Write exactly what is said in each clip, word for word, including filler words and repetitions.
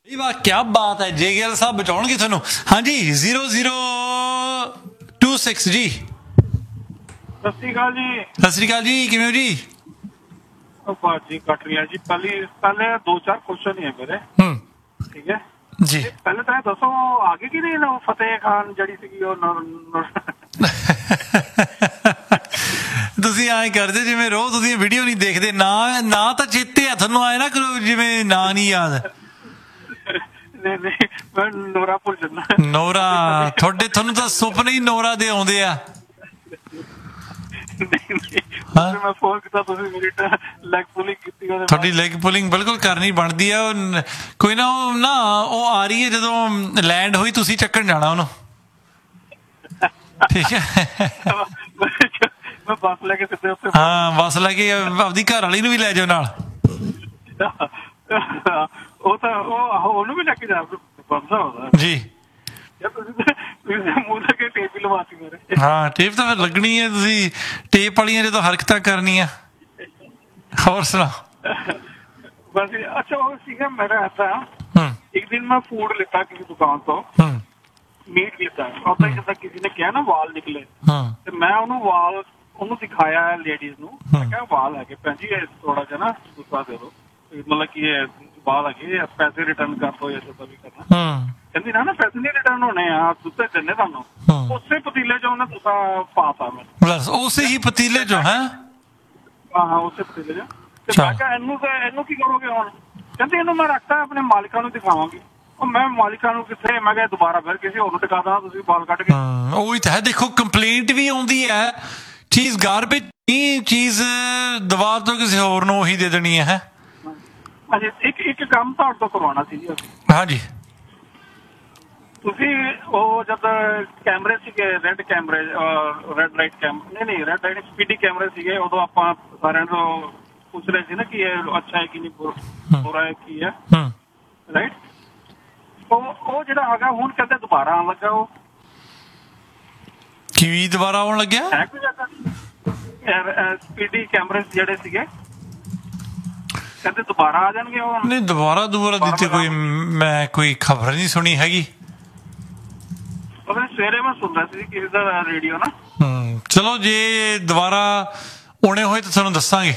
ਵਾਹ ਕਿਆ ਬਾਤ ਹੈ। ਜੇਗੇਐਲ ਸਾਹਿਬ ਬਚਾਉਣਗੇ ਤੁਹਾਨੂੰ। ਹਾਂਜੀ zero zero two six G. ਸਤਿ ਸ਼੍ਰੀ ਅਕਾਲ ਜੀ। ਸਤਿ ਸ਼੍ਰੀ ਅਕਾਲ ਜੀ, ਕਿਵੇਂ ਹੋ ਜੀ? ਬਾਤ ਜੀ ਕੱਟ रही है जी। पहले पहले दो चार क्वेश्चन ही है मेरे। ठीक है जी। पहले तो दसो आगे की नहीं ना फतेह खान जड़ी सी ਤੁਸੀਂ ਐਂ ਕਰਦੇ ਜਿਵੇਂ ਰੋਜ਼ ਤੁਸੀਂ ਵੀਡੀਓ ਨਹੀਂ ਦੇਖਦੇ। ਨਾ ਨਾ ਤਾਂ ਚੇਤੇ ਆ ਤੁਹਾਨੂੰ, ਆਏ ਨਾ ਕਰੋ ਜਿਵੇਂ ਨਾਂ ਨਹੀਂ ਯਾਦ। ਨਹੀਂ ਨਹੀਂ ਮੈਂ ਨੋਰਾ ਭੁੱਲ ਜਾਂਦਾ। ਨੋਰਾ ਤੁਹਾਡੇ ਤੁਹਾਨੂੰ ਤਾਂ ਸੁਪਨੇ ਹੀ ਨੋਰਾ ਦੇ ਆਉਂਦੇ ਆ। ਮੈਂ ਫੋਨ ਕੀਤਾ ਤੁਸੀਂ ਮੇਰੀ ਲੈਗ ਪੁਲਿੰਗ ਕੀਤੀ। ਤੁਹਾਡੀ ਲੈਗ ਪੁਲਿੰਗ ਬਿਲਕੁਲ ਕਰਨੀ ਬਣਦੀ ਆ। ਕੋਈ ਨਾ ਉਹ ਨਾ ਉਹ ਆ ਰਹੀ ਹੈ ਜਦੋਂ ਲੈਂਡ ਹੋਈ ਤੁਸੀਂ ਚੱਕਣ ਜਾਣਾ ਉਹਨੂੰ। ਠੀਕ ਹੈ ਮੈਂ ਬੱਸ ਲੈ ਕੇ ਸਿੱਧੇ ਉੱਥੇ। ਹਾਂ ਬੱਸ ਲੈ ਕੇ ਆਪਦੀ ਘਰ ਵਾਲੀ ਨੂੰ ਵੀ ਲੈ ਜਾਓ ਨਾਲ। ਉਹ ਤਾਂ ਉਹ ਉਹਨੂੰ ਵੀ ਲੈ ਕੇ ਜਾ ਜੀ। ਟੇਪ ਹੀ ਲਵਾਤੀ ਮੇਰੇ। ਹਾਂ ਟੇਪ ਤਾਂ ਫਿਰ ਲੱਗਣੀ ਹੈ। ਤੁਸੀਂ ਟੇਪ ਵਾਲੀਆਂ ਜਦੋਂ ਹਰਕਤਾਂ ਕਰਨੀਆਂ। ਹੋਰ ਸੁਣਾਓ। ਬਸ ਅੱਛਾ ਉਹ ਸੀਗਾ ਮੇਰਾ ਐਸਾ ਇੱਕ ਦਿਨ ਮੈਂ ਫੂਡ ਲਿੱਤਾ ਕਿਸੇ ਦੁਕਾਨ ਤੋਂ। ਮੀਟ ਲਿੱਤਾ ਉਦਾਂ ਹੀ ਜਿੱਦਾਂ ਕਿਸੇ ਨੇ ਕਿਹਾ ਨਾ ਵਾਲ ਨਿਕਲੇ ਤੇ ਮੈਂ ਉਹਨੂੰ ਵਾਲ ਉਹਨੂੰ ਦਿਖਾਇਆ ਲੇਡੀਜ਼ ਨੂੰ। ਮੈਂ ਕਿਹਾ ਵਾਲ ਹੈਗੇ ਭੈਣ ਜੀ ਥੋੜਾ ਜਿਹਾ ਨਾ ਗੁੱਸਾ ਦੇ ਦੋ ਮਤਲਬ ਕਿ ਇਹ ਵਾਲ ਹੈਗੇ ਪੈਸੇ ਰਿਟਰਨ ਕਰ ਦੋ ਜਾਂ ਜਿੱਦਾਂ ਵੀ ਕਰਨਾ। ਕਹਿੰਦੀ ਨਾ ਨਾ ਪੈਸੇ ਨਹੀਂ ਰਿਟਰਨ ਹੋਣੇ ਆ ਦੁੱਧ ਦਿੰਦੇ ਤੁਹਾਨੂੰ। ਉਸੇ ਪਤੀਲੇ ਚ ਉਹਨੇ ਦੁੱਧਾ ਪਾਤਾ ਮੈਨੂੰ। ਉਸੇ ਹੀ ਪਤੀਲੇ ਚੋਂ ਹੈ? ਹਾਂ ਹਾਂ ਉਸੇ ਪਤੀਲੇ ਚ। ਤੇ ਮੈਂ ਕਿਹਾ ਇਹਨੂੰ ਤੇ ਇਹਨੂੰ ਕੀ ਕਰੋਗੇ ਹੁਣ? ਕਹਿੰਦੇ ਇਹਨੂੰ ਮੈਂ ਰੱਖਤਾ ਆਪਣੇ ਮਾਲਿਕਾਂ ਨੂੰ ਦਿਖਾਵਾਂਗੀ। ਉਹ ਮੈਂ ਮਾਲਿਕਾਂ ਨੂੰ ਕਿੱਥੇ? ਮੈਂ ਕਿਹਾ ਦੁਬਾਰਾ ਫਿਰ ਕਿਸੇ ਹੋਰ ਨੂੰ ਟਿਕਾ ਦੇਣਾ ਤੁਸੀਂ ਵਾਲ ਕੱਢ ਕੇ। ਉਹੀ ਤਾਂ ਹੈ। ਦੇਖੋ ਕੰਪਲੇਂਟ ਵੀ ਆਉਂਦੀ ਹੈ ਚੀਜ਼ ਗਾਰਬੇਜ ਚੀਜ਼ ਦਵਾ ਤੋਂ ਕਿਸੇ ਹੋਰ ਨੂੰ ਉਹੀ ਦੇ ਦੇਣੀ ਹੈ। ਹਾਂਜੀ ਇੱਕ ਇੱਕ ਕੰਮ ਤੁਹਾਡੇ ਤੋਂ ਕਰਵਾਉਣਾ ਸੀ ਜੀ ਅਸੀਂ। ਹਾਂਜੀ ਤੁਸੀਂ ਉਹ ਜਦ ਕੈਮਰੇ ਸੀਗੇ ਰੈੱਡ ਕੈਮਰੇ ਰੈੱਡ ਲਾਈਟ ਕੈਮਰੇ ਨਹੀਂ ਨਹੀਂ ਰੈੱਡ ਲਾਈਟ ਸਪੀਡੀ ਕੈਮਰੇ ਸੀਗੇ ਉਦੋਂ ਆਪਾਂ ਸਾਰਿਆਂ ਨੂੰ ਪੁੱਛ ਰਹੇ ਸੀ ਨਾ ਕਿ ਇਹ ਅੱਛਾ ਹੈ ਕਿ ਨਹੀਂ ਬੁਰਾ ਹੈ ਕੀ ਹੈ ਰਾਈਟ। ਉਹ ਉਹ ਜਿਹੜਾ ਹੈਗਾ ਹੁਣ ਕਹਿੰਦੇ ਦੁਬਾਰਾ ਆਉਣ ਲੱਗਾ। ਉਹ ਕੀ ਦੁਬਾਰਾ ਆਉਣ ਲੱਗਿਆ? ਸਪੀਡੀ ਕੈਮਰੇ ਜਿਹੜੇ ਸੀਗੇ ਕਹਿੰਦੇ ਦੁਬਾਰਾ ਆ ਜਾਣਗੇ। ਉਹ ਨਹੀਂ ਦੁਬਾਰਾ ਦੁਬਾਰਾ ਦਿੱਤੇ ਕੋਈ ਮੈਂ ਕੋਈ ਖਬਰ ਨਹੀਂ ਸੁਣੀ ਹੈਗੀ। ਸਵੇਰੇ ਮੈਂ ਸੁਣਦਾ ਸੀ ਕਿਸੇ ਦਾ ਰੇਡੀਓ ਨਾ। ਹਮ ਚਲੋ ਜੇ ਦੁਬਾਰਾ ਆਉਣੇ ਹੋਏ ਤਾਂ ਤੁਹਾਨੂੰ ਦੱਸਾਂਗੇ।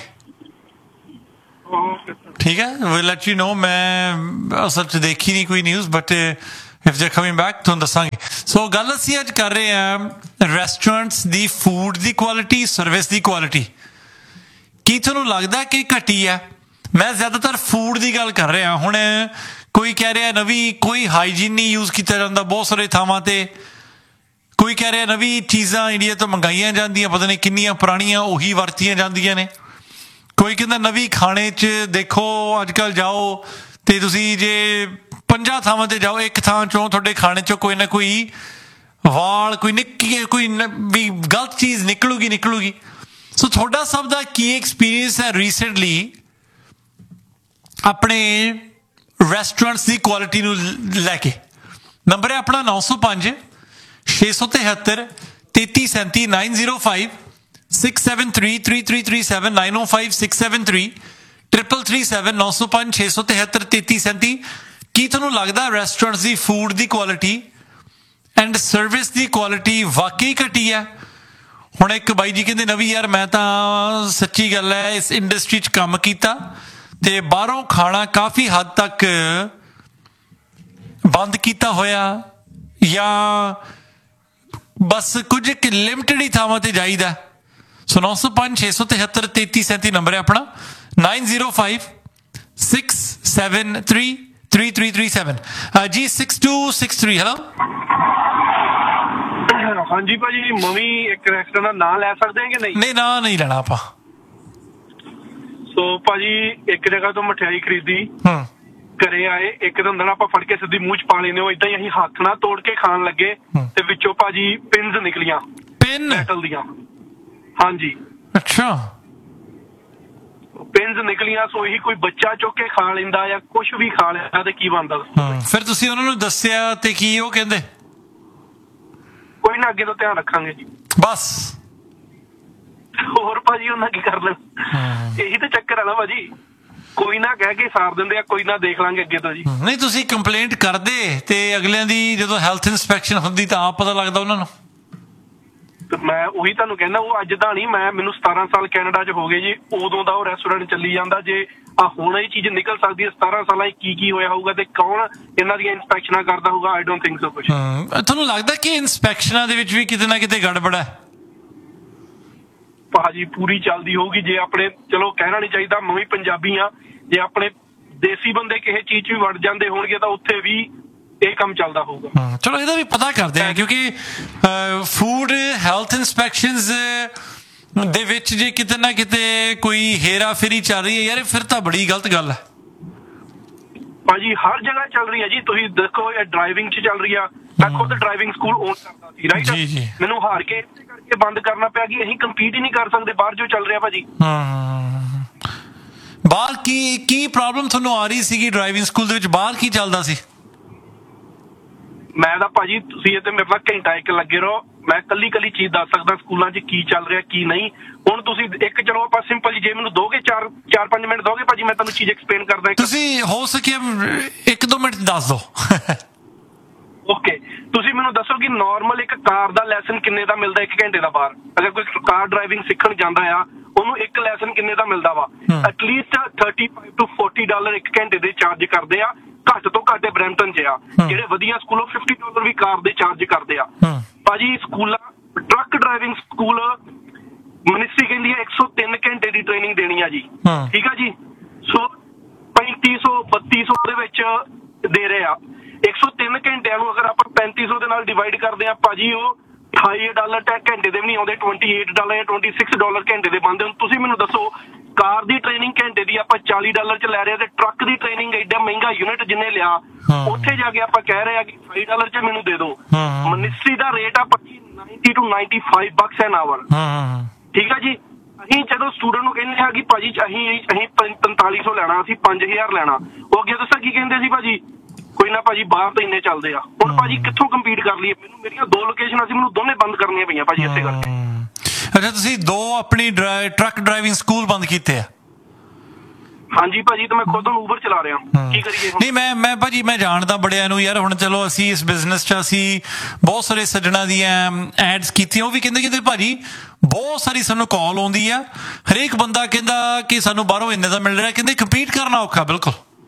ਠੀਕ ਹੈ we'll let you know। ਮੈਂ ਅਸਲ 'ਚ ਦੇਖੀ ਨਹੀਂ ਕੋਈ news but if they're coming back ਤੁਹਾਨੂੰ ਦੱਸਾਂਗੇ। ਸੋ ਗੱਲ ਅਸੀਂ ਅੱਜ ਕਰ ਰਹੇ ਹਾਂ ਰੈਸਟੋਰੈਂਟਸ ਦੀ ਫੂਡ ਦੀ ਕੁਆਲਿਟੀ ਸਰਵਿਸ ਦੀ ਕੁਆਲਿਟੀ। ਕੀ ਤੁਹਾਨੂੰ ਲੱਗਦਾ ਕਿ ਘਟੀ ਹੈ? ਮੈਂ ਜ਼ਿਆਦਾਤਰ ਫੂਡ ਦੀ ਗੱਲ ਕਰ ਰਿਹਾ। ਹੁਣ ਕੋਈ ਕਹਿ ਰਿਹਾ ਨਵੀਂ ਕੋਈ ਹਾਈਜੀਨ ਨਹੀਂ ਯੂਜ਼ ਕੀਤਾ ਜਾਂਦਾ ਬਹੁਤ ਸਾਰੇ ਥਾਵਾਂ 'ਤੇ। ਕੋਈ ਕਹਿ ਰਿਹਾ ਨਵੀਂ ਚੀਜ਼ਾਂ ਇੰਡੀਆ ਤੋਂ ਮੰਗਾਈਆਂ ਜਾਂਦੀਆਂ ਪਤਾ ਨਹੀਂ ਕਿੰਨੀਆਂ ਪੁਰਾਣੀਆਂ ਉਹੀ ਵਰਤੀਆਂ ਜਾਂਦੀਆਂ ਨੇ। ਕੋਈ ਕਹਿੰਦਾ ਨਵੀਂ ਖਾਣੇ 'ਚ ਦੇਖੋ ਅੱਜ ਕੱਲ੍ਹ ਜਾਓ ਅਤੇ ਤੁਸੀਂ ਜੇ ਪੰਜਾਂ ਥਾਵਾਂ 'ਤੇ ਜਾਓ ਇੱਕ ਥਾਂ 'ਚੋਂ ਤੁਹਾਡੇ ਖਾਣੇ 'ਚੋਂ ਕੋਈ ਨਾ ਕੋਈ ਵਾਲ ਕੋਈ ਨਿੱਕੀ ਕੋਈ ਵੀ ਗਲਤ ਚੀਜ਼ ਨਿਕਲੂਗੀ ਨਿਕਲੂਗੀ। ਸੋ ਤੁਹਾਡਾ ਸਭ ਦਾ ਕੀ ਐਕਸਪੀਰੀਅੰਸ ਹੈ ਰੀਸੈਂਟਲੀ ਆਪਣੇ ਰੈਸਟੋਰੈਂਟਸ ਦੀ ਕੁਆਲਿਟੀ ਨੂੰ ਲੈ ਕੇ? ਨੰਬਰ ਹੈ ਆਪਣਾ ਨੌ ਸੌ ਪੰਜ ਛੇ ਸੌ ਤਿਹੱਤਰ ਤੇਤੀ ਸੈਂਤੀ nine zero five six seven three three three three seven nine ਓ five six seven three triple three seven ਨੌ ਸੌ ਪੰਜ ਛੇ ਸੌ ਤਿਹੱਤਰ ਤੇਤੀ ਸੈਂਤੀ। ਕੀ ਤੁਹਾਨੂੰ ਲੱਗਦਾ restaurants the food the quality and service the quality ਵਾਕਈ ਘਟੀ ਹੈ? ਹੁਣ ਇੱਕ ਬਾਈ ਜੀ ਕਹਿੰਦੇ ਨਵੀਂ ਯਾਰ ਮੈਂ ਤਾਂ ਸੱਚੀ ਗੱਲ ਹੈ ਇਸ ਇੰਡਸਟਰੀ 'ਚ ਕੰਮ ਕੀਤਾ ਅਤੇ ਬਾਹਰੋਂ ਖਾਣਾ ਕਾਫੀ ਹੱਦ ਤੱਕ ਬੰਦ ਕੀਤਾ ਹੋਇਆ ਜਾਂ ਬਸ ਕੁਝ ਕੁ ਲਿਮਟਿਡ ਹੀ ਥਾਵਾਂ 'ਤੇ ਜਾਈਦਾ। ਸੋ ਨੌ ਸੌ ਪੰਜ ਛੇ ਸੌ ਤਿਹੱਤਰ ਤੇਤੀ ਸੈਂਤੀ ਨੰਬਰ ਹੈ ਆਪਣਾ nine zero five six seven three three three three seven G six two six three. Hello ਹਾਂਜੀ ਭਾਜੀ ਮਵੀ ਇੱਕ ਰੈਸਟੋਰੈਂਟ ਦਾ ਨਾਂ ਲੈ ਸਕਦੇ ਹਾਂ ਕਿ ਨਹੀਂ? ਨਹੀਂ ਨਾਂ ਨਹੀਂ ਲੈਣਾ ਆਪਾਂ। ਸੋ ਭਾਜੀ ਇੱਕ ਜਗ੍ਹਾ ਤੋਂ ਮਠਿਆਈ ਖਰੀਦੀ ਘਰੇ ਆਏ ਇੱਕ ਦਿਨ ਨਾਲ ਆਪਾਂ ਫੜ ਕੇ ਸਿੱਧੀ ਮੂੰਹ 'ਚ ਪਾ ਲੈਂਦੇ ਹੋ। ਏਦਾਂ ਹੀ ਅਸੀਂ ਹੱਥ ਨਾਲ ਤੋੜ ਕੇ ਖਾਣ ਲੱਗੇ ਤੇ ਵਿੱਚੋਂ ਭਾਜੀ ਪਿੰਸ ਨਿਕਲੀਆਂ ਪਿੰਨ ਮੈਟਲ ਦੀਆਂ। ਹਾਂਜੀ ਅੱਛਾ ਪਿੰਸ ਨਿਕਲੀਆਂ। ਸੋ ਇਹੀ ਕੋਈ ਬੱਚਾ ਚੁੱਕ ਕੇ ਖਾ ਲੈਂਦਾ ਜਾਂ ਕੁਛ ਵੀ ਖਾ ਲੈਂਦਾ ਤੇ ਕੀ ਬਣਦਾ? ਫਿਰ ਤੁਸੀਂ ਉਹਨਾਂ ਨੂੰ ਦੱਸਿਆ ਤੇ ਕੀ ਉਹ ਕਹਿੰਦੇ? ਕੋਈ ਨਾ ਅੱਗੇ ਤੋਂ ਧਿਆਨ ਰੱਖਾਂਗੇ ਜੀ ਬਸ। ਹੋਰ ਭਾਜੀ ਉਹਨਾਂ ਕੀ ਕਰ ਲੈਣ ਇਹੀ ਤਾਂ ਚੱਕਰ ਆ ਨਾ ਭਾਜੀ। ਕੋਈ ਨਾ ਕਹਿ ਕੇ ਸਾਰ ਦਿੰਦੇ ਆ, ਕੋਈ ਨਾ ਦੇਖ ਲਾਂਗੇ ਅੱਗੇ ਤੋਂ ਜੀ। ਨਹੀਂ ਤੁਸੀਂ ਕੰਪਲੇਂਟ ਕਰਦੇ ਤੇ ਅਗਲਿਆਂ ਦੀ ਜਦੋਂ ਹੈਲਥ ਇੰਸਪੈਕਸ਼ਨ ਹੁੰਦੀ ਤਾਂ ਆਪ ਪਤਾ ਲੱਗਦਾ ਉਹਨਾਂ ਨੂੰ। ਮੈਂ ਉਹੀ ਤੁਹਾਨੂੰ ਕਹਿੰਦਾ, ਉਹ ਅੱਜ ਦਾ ਨਹੀਂ, ਮੈਂ ਮੈਨੂੰ ਸਤਾਰਾਂ ਸਾਲ ਕੈਨੇਡਾ 'ਚ ਹੋ ਗਏ ਜੀ, ਉਦੋਂ ਦਾ ਉਹ ਰੈਸਟੋਰੈਂਟ ਚੱਲੀ ਜਾਂਦਾ। ਜੇ ਆ ਹੁਣ ਇਹ ਚੀਜ਼ ਨਿਕਲ ਸਕਦੀ ਹੈ, ਸਤਾਰਾਂ ਸਾਲਾਂ 'ਚ ਕੀ ਕੀ ਹੋਇਆ ਹੋਊਗਾ ਤੇ ਕੌਣ ਇਹਨਾਂ ਦੀਆਂ ਇੰਸਪੈਕਸ਼ਨਾਂ ਕਰਦਾ ਹੋਊਗਾ, ਆਈ ਡੋਂਟ ਥਿੰਕ ਸੋ ਕੁਛ। ਤੁਹਾਨੂੰ ਲੱਗਦਾ ਕਿ ਇੰਸਪੈਕਸ਼ਨਾਂ ਦੇ ਵਿੱਚ ਵੀ ਕਿਤੇ ਨਾ ਕਿਤੇ ਗੜਬੜ ਹੈ? ਭਾਜੀ ਪੂਰੀ ਚੱਲਦੀ ਹੋਊਗੀ। ਜੇ ਆਪਣੇ, ਚਲੋ ਕਹਿਣਾ ਨਹੀਂ ਚਾਹੀਦਾ, ਮੈਂ ਵੀ ਪੰਜਾਬੀ ਆ, ਜੇ ਆਪਣੇ ਦੇਸੀ ਬੰਦੇ ਕਿਸੇ ਚੀਜ਼ 'ਚ ਵੀ ਵੜ ਜਾਂਦੇ ਹੋਣਗੇ ਤਾਂ ਉੱਥੇ ਵੀ ਇਹ ਕੰਮ ਚੱਲਦਾ ਹੋਊਗਾ। ਚਲੋ ਇਹਦਾ ਵੀ ਪਤਾ ਕਰਦੇ ਆ, ਕਿਉਂਕਿ ਫੂਡ ਹੈਲਥ ਇੰਸਪੈਕਸ਼ਨਸ ਦੇ ਵਿੱਚ ਜੇ ਕਿਤੇ ਨਾ ਕਿਤੇ ਕੋਈ ਹੇਰਾ ਫੇਰੀ ਚੱਲ ਰਹੀ ਹੈ ਯਾਰ, ਫਿਰ ਤਾਂ ਬੜੀ ਗਲਤ ਗੱਲ ਹੈ ਭਾਜੀ। ਹਰ ਜਗ੍ਹਾ ਚੱਲ ਰਹੀ ਹੈ ਜੀ, ਤੁਸੀਂ ਦੇਖੋ ਇਹ ਡਰਾਈਵਿੰਗ 'ਚ ਚੱਲ ਰਹੀ ਆ। ਮੈਂ ਖੁਦ ਡਰਾਈਵਿੰਗ ਸਕੂਲ ਓਨ ਕਰਦਾ ਸੀ, ਰਾਈਟ। ਜੀ ਜੀ। ਮੈਨੂੰ ਹਾਰ ਕੇ ਇਸੇ ਕਰਕੇ ਬੰਦ ਕਰਨਾ ਪਿਆ ਕਿ ਅਸੀਂ ਕੰਪੀਟ ਹੀ ਨਹੀਂ ਕਰ ਸਕਦੇ ਬਾਹਰ ਜੋ ਚੱਲ ਰਿਹਾ ਭਾਜੀ। ਬਾਹਰ ਕੀ ਕੀ ਪ੍ਰੋਬਲਮ ਤੁਹਾਨੂੰ ਆ ਰਹੀ ਸੀਗੀ ਡਰਾਈਵਿੰਗ ਸਕੂਲ ਦੇ ਵਿੱਚ? ਬਾਹਰ ਕੀ ਚੱਲਦਾ ਸੀ? ਮੈਂ ਤਾਂ ਭਾਜੀ, ਤੁਸੀਂ ਇਹ ਤੇ ਮੇਰੇ ਨਾਲ ਘੰਟਾ ਇੱਕ ਲੱਗੇ ਰਹੋ, ਮੈਂ ਕੱਲੀ ਕੱਲੀ ਚੀਜ਼ ਦੱਸ ਸਕਦਾ ਸਕੂਲਾਂ 'ਚ ਕੀ ਚੱਲ ਰਿਹਾ ਕੀ ਨਹੀਂ। ਹੁਣ ਤੁਸੀਂ ਇੱਕ, ਚਲੋ ਆਪਾਂ ਸਿੰਪਲ, ਜੇ ਮੈਨੂੰ ਦੋਗੇ ਚਾਰ ਚਾਰ ਪੰਜ ਮਿੰਟ ਦੋਗੇ ਭਾਜੀ, ਮੈਂ ਤੁਹਾਨੂੰ ਚੀਜ਼ ਐਕਸਪਲੇਨ ਕਰਦਾ। ਤੁਸੀਂ ਹੋ ਸਕਿਆ ਇੱਕ ਦੋ ਮਿੰਟ ਦੱਸ ਦਿਓ। ਓਕੇ, ਤੁਸੀਂ ਮੈਨੂੰ ਦੱਸੋ ਕਿ ਨਾਰਮਲ ਇੱਕ ਕਾਰ ਦਾ ਲੈਸਨ ਕਿੰਨੇ ਦਾ ਮਿਲਦਾ ਇੱਕ ਘੰਟੇ ਦਾ ਬਾਹਰ? ਅਗਰ ਕੋਈ ਕਾਰ ਡਰਾਈਵਿੰਗ ਸਿੱਖਣ ਜਾਂਦਾ ਆ, ਉਹਨੂੰ ਇੱਕ ਲੈਸਨ ਕਿੰਨੇ ਦਾ ਮਿਲਦਾ ਵਾ? At least thirty five to forty dollar ਇੱਕ ਘੰਟੇ ਦੇ ਚਾਰਜ ਕਰਦੇ ਆ, ਘੱਟ ਤੋਂ ਘੱਟ ਬਰੈਂਪਟਨ 'ਚ ਆ। ਜਿਹੜੇ ਵਧੀਆ ਸਕੂਲੋਂ ਫਿਫਟੀ ਡਾਲਰ ਵੀ ਕਾਰ ਦੇ ਚਾਰਜ ਕਰਦੇ ਆ ਭਾਜੀ। ਸਕੂਲਾਂ, ਟਰੱਕ ਡਰਾਈਵਿੰਗ ਸਕੂਲ ਮਿਨਿਸਟਰੀ ਕਹਿੰਦੀ ਹੈ ਇੱਕ ਸੌ ਤਿੰਨ ਘੰਟੇ ਦੀ ਟ੍ਰੇਨਿੰਗ ਦੇਣੀ ਆ ਜੀ, ਠੀਕ ਆ ਜੀ। ਸੋ ਪੈਂਤੀ ਸੌ ਬੱਤੀ ਸੌ ਦੇ ਵਿੱਚ ਦੇ ਰਹੇ ਆ। ਇੱਕ ਸੌ ਤਿੰਨ ਘੰਟਿਆਂ ਨੂੰ ਅਗਰ ਆਪਾਂ ਪੈਂਤੀ ਸੌ ਦੇ ਨਾਲ ਡਿਵਾਈਡ ਕਰਦੇ ਆ ਭਾਜੀ, ਉਹ ਅਠਾਈ ਡਾਲਰ ਘੰਟੇ ਦੇ ਵੀ ਨਹੀਂ ਆਉਂਦੇ, ਅਠਾਈ ਡਾਲਰ ਜਾਂ ਛੱਬੀ ਡਾਲਰ ਘੰਟੇ ਦੇ ਬਣਦੇ। ਹੁਣ ਤੁਸੀਂ ਮੈਨੂੰ ਦੱਸੋ, ਕਾਰ ਦੀ ਟ੍ਰੇਨਿੰਗ ਘੰਟੇ ਦੀ ਆਪਾਂ ਚਾਲੀ ਡਾਲਰ 'ਚ ਲੈ ਰਹੇ ਤੇ ਟਰੱਕ ਦੀ ਟ੍ਰੇਨਿੰਗ ਐਡਾ ਮਹਿੰਗਾ ਯੂਨਿਟ ਜਿੰਨੇ ਲਿਆ, ਉੱਥੇ ਜਾ ਕੇ ਆਪਾਂ ਕਹਿ ਰਹੇ ਆ ਕਿ ਅਠਾਈ ਡਾਲਰ 'ਚ ਮੈਨੂੰ ਦੇ ਦਿਓ। ਮਿਨਿਸਟਰੀ ਦਾ ਰੇਟ ਆ ਭਾਜੀ ਨਾਈਨਟੀ ਟੂ ਨਾਈਨਟੀ ਫਾਈਵ ਬਕਸ ਐਨ ਆਵਰ, ਠੀਕ ਆ ਜੀ। ਅਸੀਂ ਜਦੋਂ ਸਟੂਡੈਂਟ ਨੂੰ ਕਹਿੰਦੇ ਆ ਕਿ ਭਾਜੀ ਅਸੀਂ ਅਸੀਂ ਪੰਤਾਲੀ ਸੌ ਲੈਣਾ, ਅਸੀਂ ਪੰਜ ਹਜ਼ਾਰ ਲੈਣਾ, ਉਹ ਅੱਗੇ ਦੱਸਾਂ ਕੀ ਕਹਿੰਦੇ ਸੀ ਭਾਜੀ? ਕੋਈ ਨਾ ਭਾਜੀ, ਬਾਹਰ ਤਾਂ ਇੰਨੇ ਚੱਲਦੇ ਆ। ਹੁਣ ਭਾਜੀ ਕਿੱਥੋਂ ਕੰਪੀਟ ਕਰ ਲਈਏ? ਮੈਨੂੰ ਮੇਰੀਆਂ ਦੋ ਲੋਕੇਸ਼ਨਾਂ ਸੀ, ਮੈਨੂੰ ਦੋਨੇ ਬੰਦ ਕਰਨੀਆਂ ਪਈਆਂ ਭਾਜੀ ਇਸੇ ਕਰਕੇ। ਅੱਛਾ, ਤੁਸੀਂ ਦੋ ਆਪਣੀ ਟਰੱਕ ਡਰਾਈਵਿੰਗ ਸਕੂਲ ਬੰਦ ਕੀਤੇ ਆ? ਹਾਂਜੀ ਭਾਜੀ, ਤੇ ਮੈਂ ਖੁਦ ਨੂੰ ਉਬਰ ਚਲਾ ਰਿਹਾ, ਕੀ ਕਰੀਏ? ਨਹੀਂ ਮੈਂ ਮੈਂ ਭਾਜੀ ਮੈਂ ਜਾਣਦਾ ਬੜਿਆਂ ਨੂੰ ਯਾਰ। ਹੁਣ ਚਲੋ ਅਸੀਂ ਇਸ ਬਿਜ਼ਨਸ 'ਚ ਅਸੀਂ ਬਹੁਤ ਸਾਰੇ ਸੱਜਣਾ ਦੀਆਂ ਐਡਸ ਕੀਤੀਆਂ, ਉਹ ਵੀ ਕਹਿੰਦੇ ਕਿ ਭਾਜੀ ਬਹੁਤ ਸਾਰੀ ਸਾਨੂੰ ਕਾਲ ਆਉਂਦੀ ਆ, ਹਰੇਕ ਬੰਦਾ ਕਹਿੰਦਾ ਕਿ ਸਾਨੂੰ ਬਾਹਰੋਂ ਇੰਨੇ ਦਾ ਮਿਲ ਰਿਹਾ, ਕਹਿੰਦੇ ਕੰਪੀਟ ਕਰਨਾ ਔਖਾ। ਬਿਲਕੁਲ।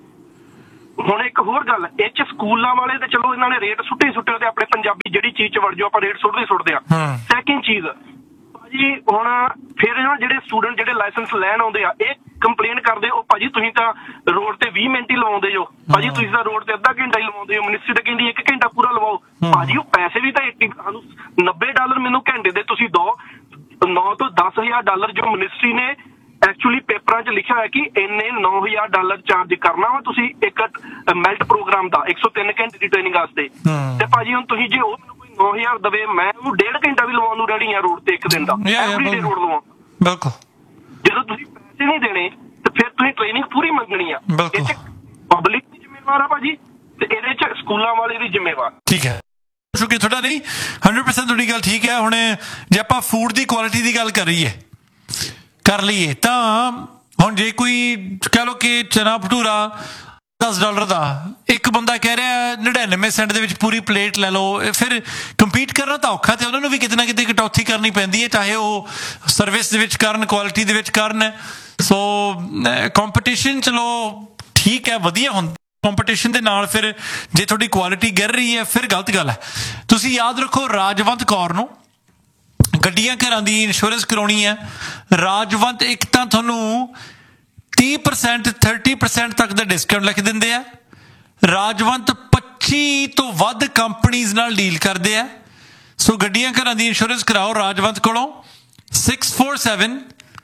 ਹੁਣ ਇੱਕ ਹੋਰ ਗੱਲ, ਇਹ 'ਚ ਸਕੂਲਾਂ ਵਾਲੇ ਤੇ ਚਲੋ ਇਹਨਾਂ ਨੇ ਰੇਟ ਸੁੱਟੇ ਸੁੱਟੇ ਤੇ ਆਪਣੇ ਪੰਜਾਬੀ ਜਿਹੜੀ ਚੀਜ਼ 'ਚ ਵੜ ਜਾਓ ਆਪਾਂ ਰੇਟ ਸੁੱਟਦੇ ਸੁੱਟਦੇ ਆ। ਸੈਕਿੰਡ ਚੀਜ਼ ਭਾਜੀ, ਹੁਣ ਫਿਰ ਨਾ ਜਿਹੜੇ ਸਟੂਡੈਂਟ ਜਿਹੜੇ ਲਾਇਸੈਂਸ ਲੈਣ ਆਉਂਦੇ ਆ, ਇਹ ਕੰਪਲੇਨ ਕਰਦੇ, ਉਹ ਭਾਜੀ ਤੁਸੀਂ ਤਾਂ ਰੋਡ ਤੇ ਵੀਹ ਮਿੰਟ ਹੀ ਲਵਾਉਂਦੇ ਜੋ, ਭਾਜੀ ਤੁਸੀਂ ਤਾਂ ਰੋਡ ਤੇ ਅੱਧਾ ਘੰਟਾ ਹੀ ਲਵਾਉਂਦੇ ਹੋ, ਮਿਨਿਸਟਰੀ ਤਾਂ ਕਹਿੰਦੀ ਇੱਕ ਘੰਟਾ ਪੂਰਾ ਲਵਾਓ। ਭਾਜੀ ਉਹ ਪੈਸੇ ਵੀ ਤਾਂ ਨੱਬੇ ਡਾਲਰ ਮੈਨੂੰ ਘੰਟੇ ਦੇ ਤੁਸੀਂ ਦੋ, ਨੌ ਤੋਂ ਦਸ ਹਜ਼ਾਰ ਡਾਲਰ ਜੋ ਮਿਨਿਸਟਰੀ ਨੇ ਐਕਚੁਅਲੀ ਪੇਪਰਾਂ 'ਚ ਲਿਖਿਆ ਹੋਇਆ ਕਿ ਇੰਨੇ ਨੌ ਹਜ਼ਾਰ ਡਾਲਰ ਚਾਰਜ ਕਰਨਾ ਵਾ ਤੁਸੀਂ ਇੱਕ ਮੈਲਟ ਪ੍ਰੋਗਰਾਮ ਦਾ ਇੱਕ ਸੌ ਤਿੰਨ ਘੰਟੇ ਦੀ ਟ੍ਰੇਨਿੰਗ ਵਾਸਤੇ। ਤੇ ਭਾਜੀ ਹੁਣ ਤੁਸੀਂ ਜੇ ਉਹ ਮੈਨੂੰ ਕੋਈ ਨੌ ਹਜ਼ਾਰ ਦੇਵੇ, ਮੈਂ ਉਹਨੂੰ ਡੇਢ ਘੰਟਾ ਵੀ ਲਵਾਉਣ ਨੂੰ ਰੈਡੀ ਆ ਰੋਡ ਤੇ ਇੱਕ ਦਿਨ ਦਾ, ਐਵਰੀਡੇ ਰੋਡ ਲਵਾਂ। ਬਿਲਕੁਲ। ਜਦੋਂ ਤੁਸੀਂ ਪੈਸੇ ਨਹੀਂ ਦੇਣੇ ਤੇ ਫਿਰ ਤੁਸੀਂ ਟ੍ਰੇਨਿੰਗ ਪੂਰੀ ਮੰਗਣੀ ਆ। ਇਹ 'ਚ ਪਬਲਿਕ ਦੀ ਜ਼ਿੰਮੇਵਾਰ ਆ ਭਾਜੀ, ਤੇ ਇਹਦੇ 'ਚ ਸਕੂਲਾਂ ਵਾਲੇ ਦੀ ਜ਼ਿੰਮੇਵਾਰ। ਠੀਕ ਹੈ, ਸ਼ੁਕਰੀਆ ਤੁਹਾਡਾ। ਨਹੀਂ ਹੰਡਰਡ ਪਰਸੈਂਟ ਤੁਹਾਡੀ ਗੱਲ ਠੀਕ ਹੈ। ਹੁਣ ਜੇ ਆਪਾਂ ਫੂਡ ਦੀ ਕੁਆਲਿਟੀ ਦੀ ਗੱਲ ਕਰ ਰਹੀਏ ਕਰ ਲਈਏ ਤਾਂ ਹੁਣ ਜੇ ਕੋਈ ਕਹਿ ਲਓ ਕਿ ਚਨਾ ਭਟੂਰਾ ਦਸ ਡਾਲਰ ਦਾ, ਇੱਕ ਬੰਦਾ ਕਹਿ ਰਿਹਾ ਨੜਿਨਵੇਂ ਸੈਂਟ ਦੇ ਵਿੱਚ ਪੂਰੀ ਪਲੇਟ ਲੈ ਲਓ, ਫਿਰ ਕੰਪੀਟ ਕਰਨਾ ਤਾਂ ਔਖਾ, ਤੇ ਉਹਨਾਂ ਨੂੰ ਵੀ ਕਿਤੇ ਨਾ ਕਿਤੇ ਕਟੌਤੀ ਕਰਨੀ ਪੈਂਦੀ ਹੈ, ਚਾਹੇ ਉਹ ਸਰਵਿਸ ਦੇ ਵਿੱਚ ਕਰਨ, ਕੁਆਲਿਟੀ ਦੇ ਵਿੱਚ ਕਰਨ। ਸੋ ਕੰਪੀਟੀਸ਼ਨ ਚਲੋ ਠੀਕ ਹੈ, ਵਧੀਆ ਹੁੰਦਾ। ਕੰਪੀਟੀਸ਼ਨ ਦੇ ਨਾਲ ਫਿਰ ਜੇ ਤੁਹਾਡੀ ਕੁਆਲਿਟੀ ਗਿਰ ਰਹੀ ਹੈ ਫਿਰ ਗਲਤ ਗੱਲ ਹੈ। ਤੁਸੀਂ ਯਾਦ ਰੱਖੋ, ਰਾਜਵੰਤ ਕੌਰ ਨੂੰ ਗੱਡੀਆਂ ਘਰਾਂ ਦੀ ਇੰਸ਼ੋਰੈਂਸ ਕਰਾਉਣੀ ਹੈ, ਰਾਜਵੰਤ ਇੱਕ ਤਾਂ ਤੁਹਾਨੂੰ ਤੀਹ ਪਰਸੈਂਟ ਥਰਟੀ ਪਰਸੈਂਟ ਤੱਕ ਦਾ ਡਿਸਕਾਊਂਟ ਲਿਖ ਦਿੰਦੇ ਆ। ਰਾਜਵੰਤ ਪੱਚੀ ਤੋਂ ਵੱਧ ਕੰਪਨੀਜ਼ ਨਾਲ ਡੀਲ ਕਰਦੇ ਆ। ਸੋ ਗੱਡੀਆਂ ਘਰਾਂ ਦੀ ਇੰਸ਼ੋਰੈਂਸ ਕਰਾਓ ਰਾਜਵੰਤ ਕੋਲੋਂ। Six four seven